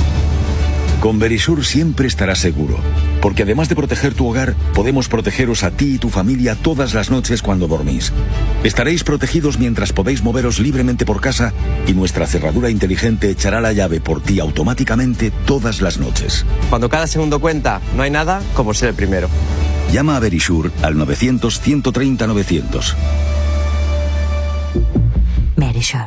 Con Verisur siempre estarás seguro, porque además de proteger tu hogar, podemos protegeros a ti y tu familia todas las noches cuando dormís. Estaréis protegidos mientras podéis moveros libremente por casa y nuestra cerradura inteligente echará la llave por ti automáticamente todas las noches. Cuando cada segundo cuenta, no hay nada como ser el primero. Llama a Verisur al novecientos, ciento treinta, novecientos. Verisur.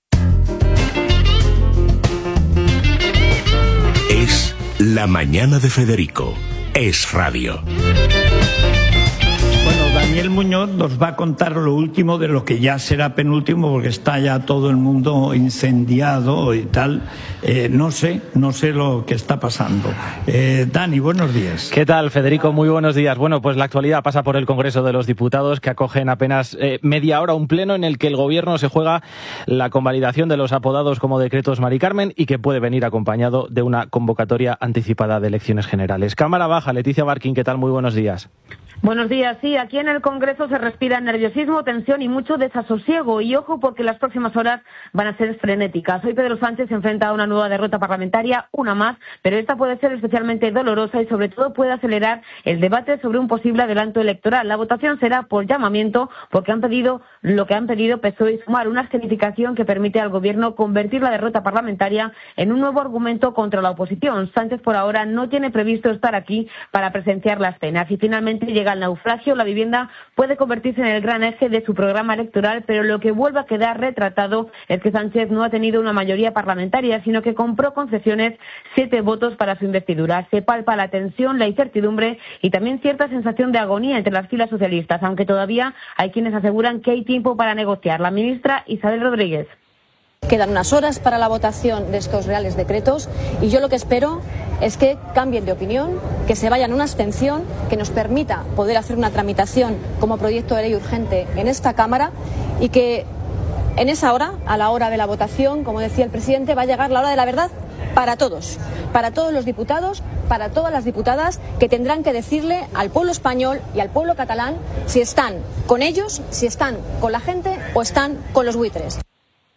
Es la mañana de Federico. Es radio. Bueno, Daniel Muñoz nos va a contar lo último de lo que ya será penúltimo, porque está ya todo el mundo incendiado y tal. Eh, no sé, no sé lo que está pasando. Eh, Dani, buenos días. ¿Qué tal, Federico? Muy buenos días. Bueno, pues la actualidad pasa por el Congreso de los Diputados, que acoge en apenas eh, media hora un pleno en el que el Gobierno se juega la convalidación de los apodados como decretos Mari Carmen y que puede venir acompañado de una convocatoria anticipada de elecciones generales. Cámara baja, Leticia Barquín, ¿qué tal? Muy buenos días. Buenos días. Sí, aquí en el Congreso se respira nerviosismo, tensión y mucho desasosiego. Y ojo, porque las próximas horas van a ser frenéticas. Hoy Pedro Sánchez se enfrenta a una nueva derrota parlamentaria, una más, pero esta puede ser especialmente dolorosa y sobre todo puede acelerar el debate sobre un posible adelanto electoral. La votación será por llamamiento, porque han pedido lo que han pedido P S O E y Sumar, una escenificación que permite al Gobierno convertir la derrota parlamentaria en un nuevo argumento contra la oposición. Sánchez por ahora no tiene previsto estar aquí para presenciar las cenas y finalmente llega al naufragio. La vivienda puede convertirse en el gran eje de su programa electoral, pero lo que vuelve a quedar retratado es que Sánchez no ha tenido una mayoría parlamentaria, sino que compró concesiones siete votos para su investidura. Se palpa la tensión, la incertidumbre y también cierta sensación de agonía entre las filas socialistas, aunque todavía hay quienes aseguran que hay tiempo para negociar. La ministra Isabel Rodríguez. Quedan unas horas para la votación de estos reales decretos y yo lo que espero es que cambien de opinión, que se vayan a una abstención, que nos permita poder hacer una tramitación como proyecto de ley urgente en esta Cámara y que en esa hora, a la hora de la votación, como decía el presidente, va a llegar la hora de la verdad para todos, para todos los diputados, para todas las diputadas que tendrán que decirle al pueblo español y al pueblo catalán si están con ellos, si están con la gente o están con los buitres.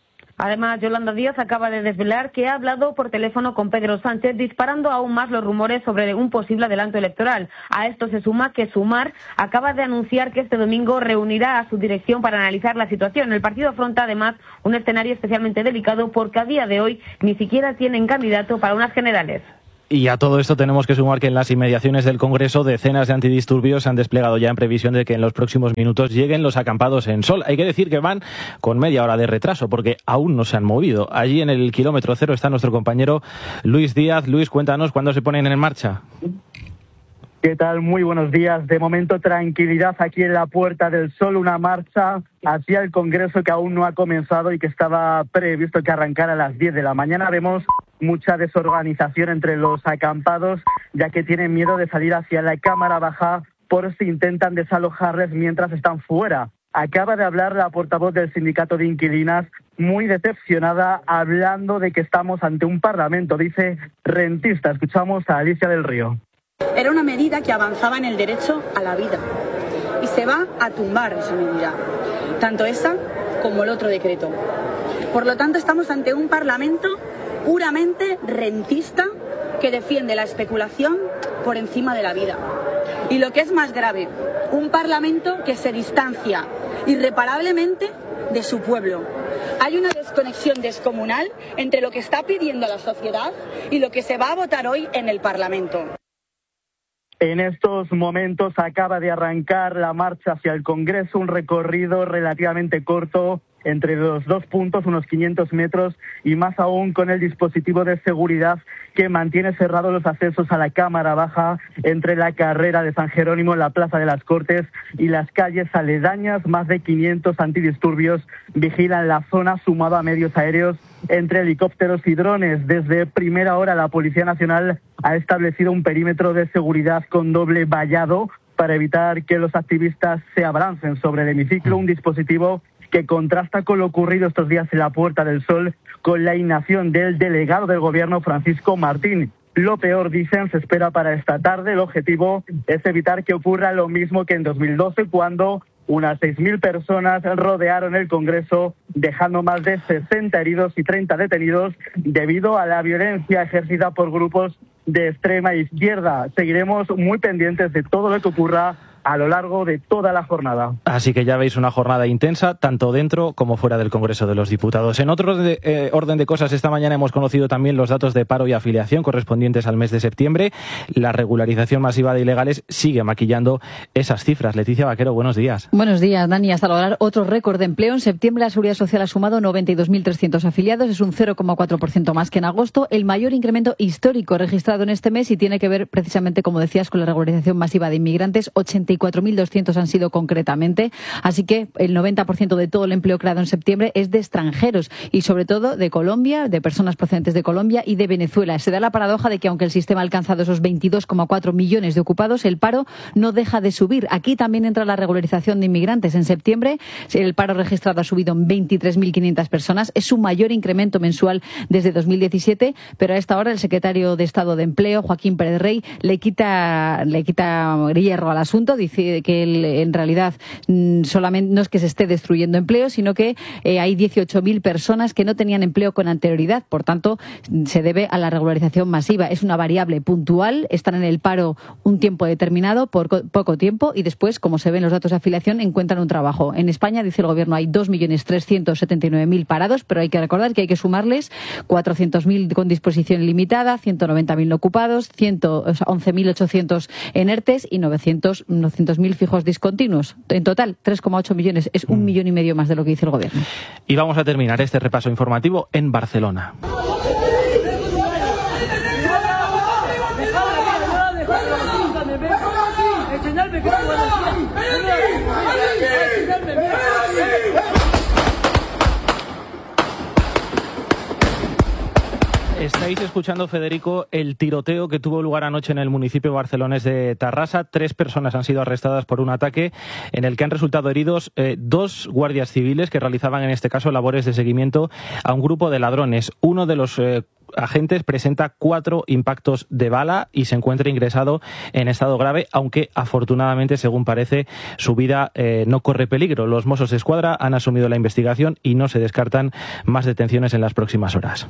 Además, Yolanda Díaz acaba de desvelar que ha hablado por teléfono con Pedro Sánchez, disparando aún más los rumores sobre un posible adelanto electoral. A esto se suma que Sumar acaba de anunciar que este domingo reunirá a su dirección para analizar la situación. El partido afronta además un escenario especialmente delicado porque a día de hoy ni siquiera tienen candidato para unas generales. Y a todo esto tenemos que sumar que en las inmediaciones del Congreso decenas de antidisturbios se han desplegado ya en previsión de que en los próximos minutos lleguen los acampados en Sol. Hay que decir que van con media hora de retraso porque aún no se han movido. Allí en el kilómetro cero está nuestro compañero Luis Díaz. Luis, cuéntanos cuándo se ponen en marcha. ¿Qué tal? Muy buenos días. De momento, tranquilidad aquí en la Puerta del Sol, una marcha hacia el Congreso que aún no ha comenzado y que estaba previsto que arrancara a las diez de la mañana. Vemos mucha desorganización entre los acampados, ya que tienen miedo de salir hacia la Cámara Baja por si intentan desalojarles mientras están fuera. Acaba de hablar la portavoz del Sindicato de Inquilinas, muy decepcionada, hablando de que estamos ante un parlamento, dice, rentista. Escuchamos a Alicia del Río. Era una medida que avanzaba en el derecho a la vida y se va a tumbar esa medida, tanto esa como el otro decreto. Por lo tanto, estamos ante un parlamento puramente rentista que defiende la especulación por encima de la vida. Y lo que es más grave, un parlamento que se distancia irreparablemente de su pueblo. Hay una desconexión descomunal entre lo que está pidiendo la sociedad y lo que se va a votar hoy en el Parlamento. En estos momentos acaba de arrancar la marcha hacia el Congreso, un recorrido relativamente corto entre los dos puntos, unos quinientos metros, y más aún con el dispositivo de seguridad que mantiene cerrados los accesos a la Cámara Baja entre la carrera de San Jerónimo, la Plaza de las Cortes y las calles aledañas. Más de quinientos antidisturbios vigilan la zona, sumado a medios aéreos entre helicópteros y drones. Desde primera hora la Policía Nacional ha establecido un perímetro de seguridad con doble vallado para evitar que los activistas se abalancen sobre el hemiciclo, un dispositivo que contrasta con lo ocurrido estos días en la Puerta del Sol con la inacción del delegado del Gobierno, Francisco Martín. Lo peor, dicen, se espera para esta tarde. El objetivo es evitar que ocurra lo mismo que en dos mil doce, cuando unas seis mil personas rodearon el Congreso, dejando más de sesenta heridos y treinta detenidos debido a la violencia ejercida por grupos de extrema izquierda. Seguiremos muy pendientes de todo lo que ocurra a lo largo de toda la jornada. Así que ya veis una jornada intensa, tanto dentro como fuera del Congreso de los Diputados. En otro de, eh, orden de cosas, esta mañana hemos conocido también los datos de paro y afiliación correspondientes al mes de septiembre. La regularización masiva de ilegales sigue maquillando esas cifras. Leticia Vaquero, buenos días. Buenos días, Dani. Hasta lograr otro récord de empleo. En septiembre la Seguridad Social ha sumado noventa y dos mil trescientos afiliados. Es un cero coma cuatro por ciento más que en agosto. El mayor incremento histórico registrado en este mes y tiene que ver precisamente, como decías, con la regularización masiva de inmigrantes. ochenta y cuatro mil doscientos han sido concretamente. Así que el noventa por ciento de todo el empleo creado en septiembre es de extranjeros y sobre todo de Colombia, de personas procedentes de Colombia y de Venezuela. Se da la paradoja de que aunque el sistema ha alcanzado esos veintidós coma cuatro millones de ocupados, el paro no deja de subir. Aquí también entra la regularización de inmigrantes. En septiembre el paro registrado ha subido en veintitrés mil quinientas personas. Es su mayor incremento mensual desde dos mil diecisiete, pero a esta hora el secretario de Estado de Empleo, Joaquín Pérez Rey, le quita, le quita hierro al asunto. Dice que el, en realidad solamente no es que se esté destruyendo empleo, sino que eh, hay dieciocho mil personas que no tenían empleo con anterioridad. Por tanto, se debe a la regularización masiva. Es una variable puntual. Están en el paro un tiempo determinado, por co- poco tiempo, y después, como se ven los datos de afiliación, encuentran un trabajo. En España, dice el Gobierno, hay dos millones trescientos setenta y nueve mil parados, pero hay que recordar que hay que sumarles cuatrocientos mil con disposición limitada, ciento noventa mil no ocupados, once mil ochocientos en ERTES y novecientos mil fijos discontinuos. En total, tres coma ocho millones. Es un millón y medio más de lo que dice el Gobierno. Y vamos a terminar este repaso informativo en Barcelona. Estáis escuchando, Federico, el tiroteo que tuvo lugar anoche en el municipio barcelonés de Tarrasa. Tres personas han sido arrestadas por un ataque en el que han resultado heridos eh, dos guardias civiles que realizaban en este caso labores de seguimiento a un grupo de ladrones. Uno de los eh, agentes presenta cuatro impactos de bala y se encuentra ingresado en estado grave, aunque afortunadamente, según parece, su vida eh, no corre peligro. Los Mossos de Escuadra han asumido la investigación y no se descartan más detenciones en las próximas horas.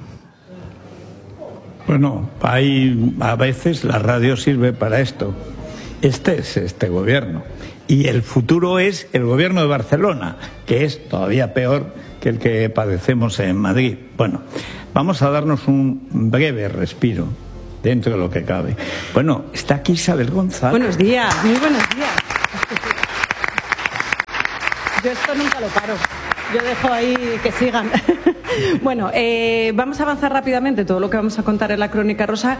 Bueno, hay, a veces la radio sirve para esto. Este es este gobierno. Y el futuro es el gobierno de Barcelona, que es todavía peor que el que padecemos en Madrid. Bueno, vamos a darnos un breve respiro dentro de lo que cabe. Bueno, está aquí Isabel González. Buenos días, muy buenos días. Yo esto nunca lo paro. Yo dejo ahí que sigan. Bueno, eh, vamos a avanzar rápidamente todo lo que vamos a contar en la Crónica Rosa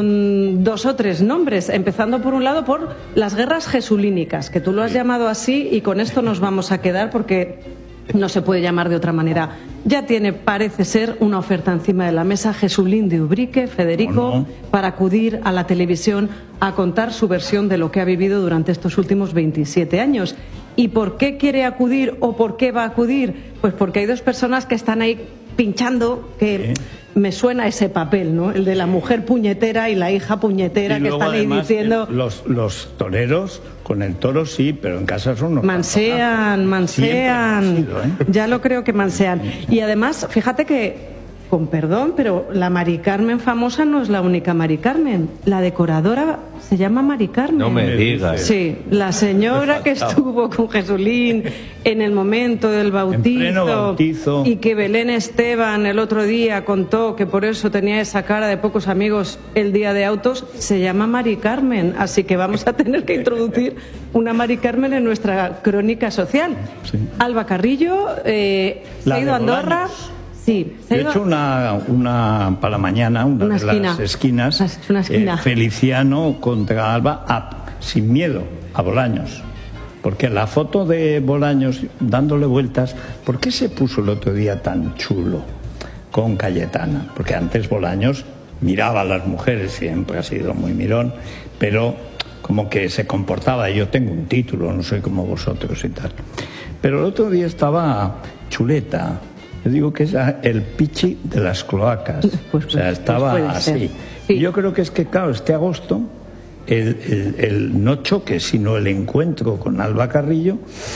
con dos o tres nombres, empezando por un lado por las guerras jesulínicas, que tú lo has llamado así y con esto nos vamos a quedar porque no se puede llamar de otra manera. Ya tiene, parece ser, una oferta encima de la mesa Jesulín de Ubrique, Federico, oh, no. para acudir a la televisión a contar su versión de lo que ha vivido durante estos últimos veintisiete años. ¿Y por qué quiere acudir o por qué va a acudir? Pues porque hay dos personas que están ahí pinchando, que ¿Sí? me suena ese papel, ¿no? El de la mujer puñetera y la hija puñetera, y que están ahí además, diciendo... Los, los toreros, con el toro sí, pero en casa son unos... Mansean, mansean, sido, ¿eh? Ya lo creo que mansean. Y además, fíjate que, con perdón, pero la Mari Carmen famosa no es la única Mari Carmen. La decoradora se llama Mari Carmen. No me digas. Sí, la señora que estuvo con Jesulín en el momento del bautizo, bautizo y que Belén Esteban el otro día contó que por eso tenía esa cara de pocos amigos el día de autos, se llama Mari Carmen. Así que vamos a tener que introducir una Mari Carmen en nuestra crónica social. Sí. Alba Carrillo, eh, se ha ido a Andorra. Sí, Yo he hecho una, una para la mañana, una, una de esquina. las esquinas, una esquina. Eh, Feliciano contra Alba, a, sin miedo, a Bolaños. Porque la foto de Bolaños dándole vueltas, ¿por qué se puso el otro día tan chulo con Cayetana? Porque antes Bolaños miraba a las mujeres, siempre ha sido muy mirón, pero como que se comportaba, yo tengo un título, no soy como vosotros y tal. Pero el otro día estaba chuleta. Yo digo que es el pichi de las cloacas. Pues, o sea, estaba pues así. Sí. Yo creo que es que, claro, este agosto, el, el, el no choque, sino el encuentro con Alba Carrillo,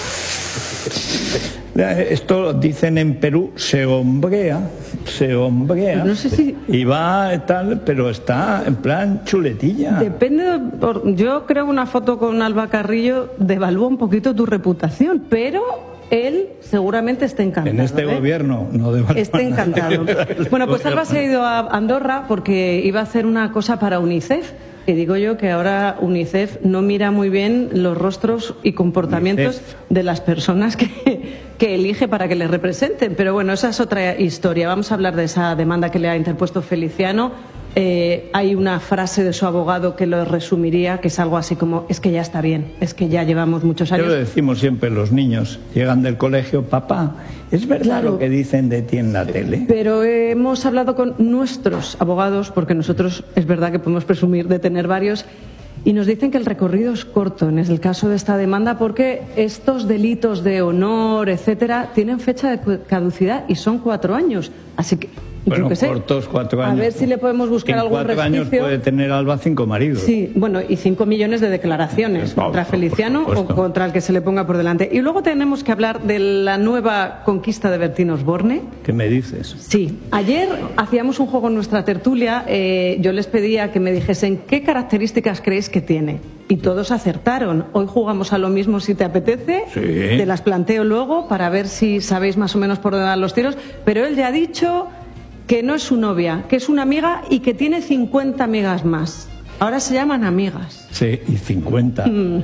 esto dicen en Perú, se hombrea, se hombrea, no sé si... y va tal, pero está en plan chuletilla. Depende, de, yo creo que una foto con Alba Carrillo devalúa un poquito tu reputación, pero... él seguramente está encantado. En este ¿eh? gobierno no debe Está encantado. Bueno, pues Alba se ha ido a Andorra porque iba a hacer una cosa para UNICEF. Que digo yo que ahora UNICEF no mira muy bien los rostros y comportamientos UNICEF. de las personas que, que elige para que le representen. Pero bueno, esa es otra historia. Vamos a hablar de esa demanda que le ha interpuesto Feliciano. Eh, hay una frase de su abogado que lo resumiría, que es algo así como: es que ya está bien, es que ya llevamos muchos años. Yo lo decimos siempre, los niños llegan del colegio, papá, ¿es verdad claro, lo que dicen de ti en la tele? Pero eh, hemos hablado con nuestros abogados, porque nosotros es verdad que podemos presumir de tener varios, y nos dicen que el recorrido es corto en el caso de esta demanda, porque estos delitos de honor, etcétera, tienen fecha de caducidad y son cuatro años. Así que Bueno, yo cortos, cuatro años. A ver si le podemos buscar en algún cuatro resquicio. años puede tener Alba cinco maridos. Sí, bueno, y cinco millones de declaraciones no, contra no, Feliciano o contra el que se le ponga por delante. Y luego tenemos que hablar de la nueva conquista de Bertín Osborne. ¿Qué me dices? Sí, ayer hacíamos un juego en nuestra tertulia. Eh, yo les pedía que me dijesen qué características creéis que tiene. Y todos acertaron. Hoy jugamos a lo mismo si te apetece. Sí. Te las planteo luego para ver si sabéis más o menos por dónde van los tiros. Pero él ya ha dicho que no es su novia, que es una amiga y que tiene cincuenta amigas más. Ahora se llaman amigas. Sí, y cincuenta. Mm.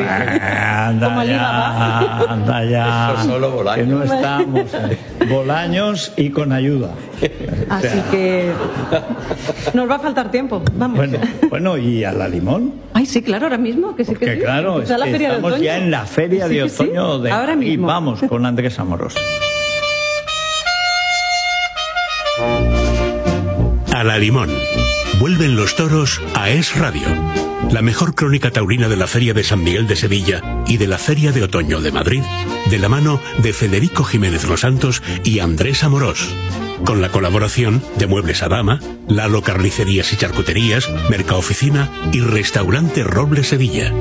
anda, Como ya, anda ya, Eso solo Bolaños. que no estamos. Bolaños y con ayuda. Así o sea, que nos va a faltar tiempo. Vamos. Bueno, bueno, y a la Limón. Ay, sí, claro, ahora mismo. Que sí, Porque, que sí. claro, es la que feria estamos de otoño. ya en la feria sí, de otoño sí. de ahora mismo. Y vamos con Andrés Amorós. A la Limón. Vuelven los toros a Es Radio. La mejor crónica taurina de la Feria de San Miguel de Sevilla y de la Feria de Otoño de Madrid, de la mano de Federico Jiménez Los Santos y Andrés Amorós. Con la colaboración de Muebles Adama, Lalo Carnicerías y Charcuterías, Mercaoficina y Restaurante Roble Sevilla.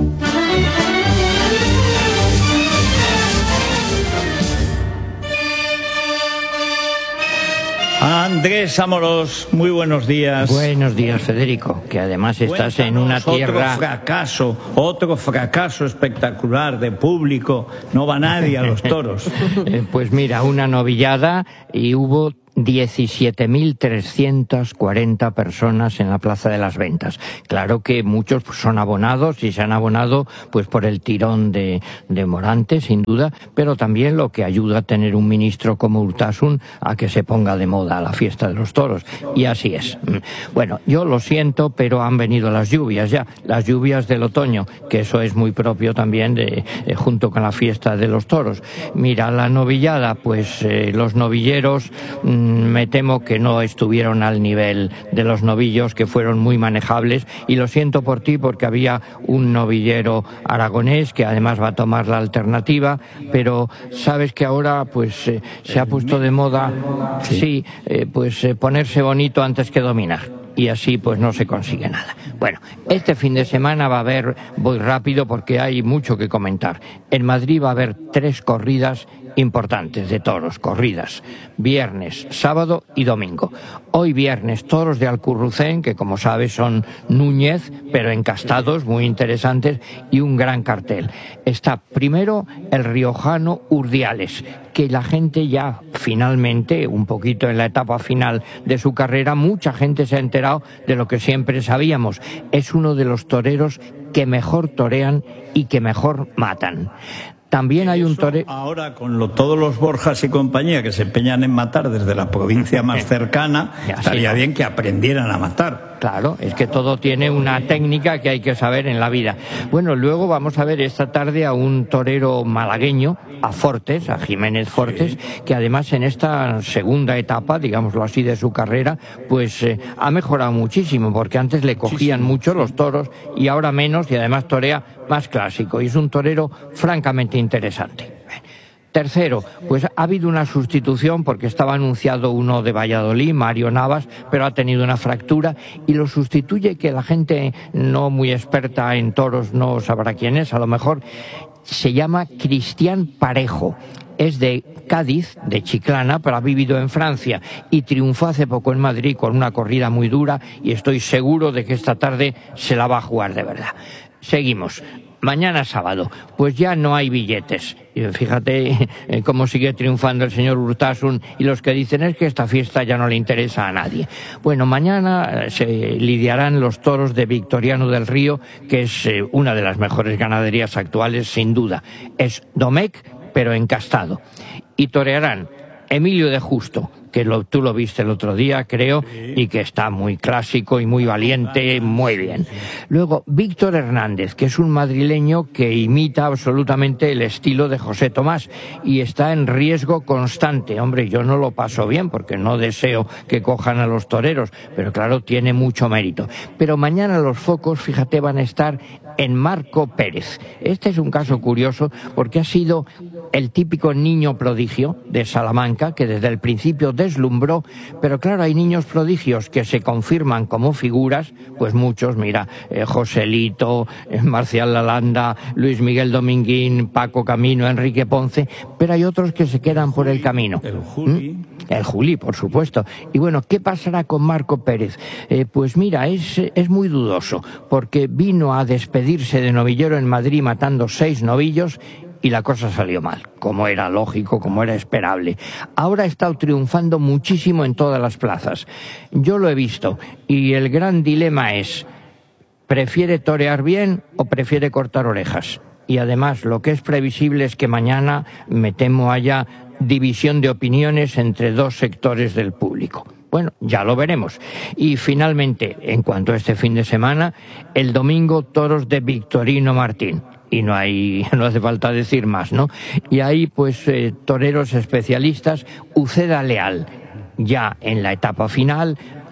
Andrés Amorós, muy buenos días. Buenos días, Federico, que además estás Cuéntanos en una tierra... Otro fracaso, otro fracaso espectacular de público, no va nadie a los toros. eh, pues mira, una novillada y hubo diecisiete mil trescientas cuarenta personas en la Plaza de las Ventas. Claro que muchos son abonados y se han abonado pues por el tirón de, de Morante, sin duda, pero también lo que ayuda a tener un ministro como Urtasun a que se ponga de moda la fiesta de los toros. Y así es. Bueno, yo lo siento, pero han venido las lluvias ya, las lluvias del otoño, que eso es muy propio también de, eh, junto con la fiesta de los toros. Mira, la novillada, pues eh, los novilleros mmm, me temo que no estuvieron al nivel de los novillos, que fueron muy manejables, y lo siento por ti porque había un novillero aragonés que además va a tomar la alternativa, pero sabes que ahora pues eh, se ha puesto de moda, sí, sí eh, pues eh, ponerse bonito antes que dominar. Y así pues no se consigue nada. Bueno, este fin de semana va a haber, voy rápido porque hay mucho que comentar. En Madrid va a haber tres corridas importantes de toros, corridas, viernes, sábado y domingo. Hoy viernes, toros de Alcurrucén, que como sabes son Núñez, pero encastados, muy interesantes, y un gran cartel. Está primero el riojano Urdiales, que la gente ya finalmente, un poquito en la etapa final de su carrera, mucha gente se ha enterado de lo que siempre sabíamos. Es uno de los toreros que mejor torean y que mejor matan. También hay un torero... Ahora, con lo, todos los Borjas y compañía que se empeñan en matar desde la provincia más cercana, ya, estaría sí, bien que aprendieran a matar. Claro, es que todo tiene una técnica que hay que saber en la vida. Bueno, luego vamos a ver esta tarde a un torero malagueño, a Fortes, a Jiménez Fortes, sí, que además en esta segunda etapa, digámoslo así, de su carrera, pues eh, ha mejorado muchísimo, porque antes le cogían sí, sí. mucho los toros y ahora menos, y además torea más clásico, y es un torero francamente interesante. Tercero, pues ha habido una sustitución porque estaba anunciado uno de Valladolid, Mario Navas, pero ha tenido una fractura y lo sustituye, que la gente no muy experta en toros no sabrá quién es, a lo mejor se llama Cristian Parejo. Es de Cádiz, de Chiclana, pero ha vivido en Francia y triunfó hace poco en Madrid con una corrida muy dura y estoy seguro de que esta tarde se la va a jugar de verdad. Seguimos. Mañana sábado, pues ya no hay billetes. Fíjate eh, cómo sigue triunfando el señor Urtasun y los que dicen es que esta fiesta ya no le interesa a nadie. Bueno, mañana eh, se lidiarán los toros de Victoriano del Río, que es eh, una de las mejores ganaderías actuales, sin duda. Es Domecq, pero encastado. Y torearán Emilio de Justo, que lo, tú lo viste el otro día, creo, y que está muy clásico y muy valiente, muy bien. Luego, Víctor Hernández, que es un madrileño que imita absolutamente el estilo de José Tomás y está en riesgo constante. Hombre, yo no lo paso bien porque no deseo que cojan a los toreros, pero claro, tiene mucho mérito. Pero mañana los focos, fíjate, van a estar en Marco Pérez. Este es un caso curioso porque ha sido el típico niño prodigio de Salamanca, que desde el principio deslumbró, pero claro, hay niños prodigios que se confirman como figuras, pues muchos, mira, eh, Joselito, eh, Marcial Lalanda, Luis Miguel Dominguín, Paco Camino, Enrique Ponce, pero hay otros que se quedan por el camino. El Juli. ¿Mm? El Juli, por supuesto. Y bueno, ¿qué pasará con Marco Pérez? Eh, pues mira, es, es muy dudoso, porque vino a despedirse de novillero en Madrid matando seis novillos y la cosa salió mal, como era lógico, como era esperable. Ahora ha estado triunfando muchísimo en todas las plazas. Yo lo he visto, y el gran dilema es, ¿prefiere torear bien o prefiere cortar orejas? Y además, lo que es previsible es que mañana, me temo, haya división de opiniones entre dos sectores del público. Bueno, ya lo veremos. Y finalmente, en cuanto a este fin de semana, el domingo toros de Victorino Martín. Y no hay, no hace falta decir más, ¿no? Y ahí, pues, eh, toreros especialistas, Uceda Leal, ya en la etapa final,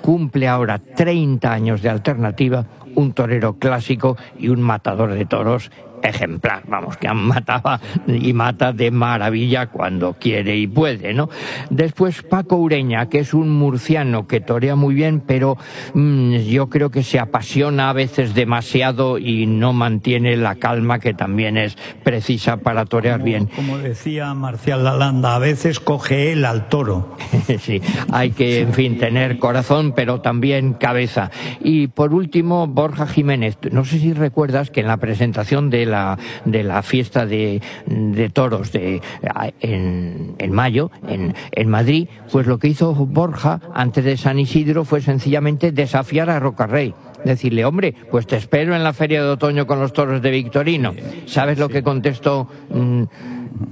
cumple ahora treinta años de Alternativa, un torero clásico y un matador de toros ejemplar, vamos, que mataba y mata de maravilla cuando quiere y puede, ¿no? Después Paco Ureña, que es un murciano que torea muy bien, pero mmm, yo creo que se apasiona a veces demasiado y no mantiene la calma que también es precisa para torear como, bien. Como decía Marcial Lalanda, a veces coge él al toro. Sí, hay que, en fin, tener corazón, pero también cabeza. Y por último, Borja Jiménez. No sé si recuerdas que en la presentación de la, de la fiesta de, de toros de, en, en mayo, en, en Madrid, pues lo que hizo Borja antes de San Isidro fue sencillamente desafiar a Rocarrey. Decirle, hombre, pues te espero en la feria de otoño con los toros de Victorino. ¿Sabes lo que contestó?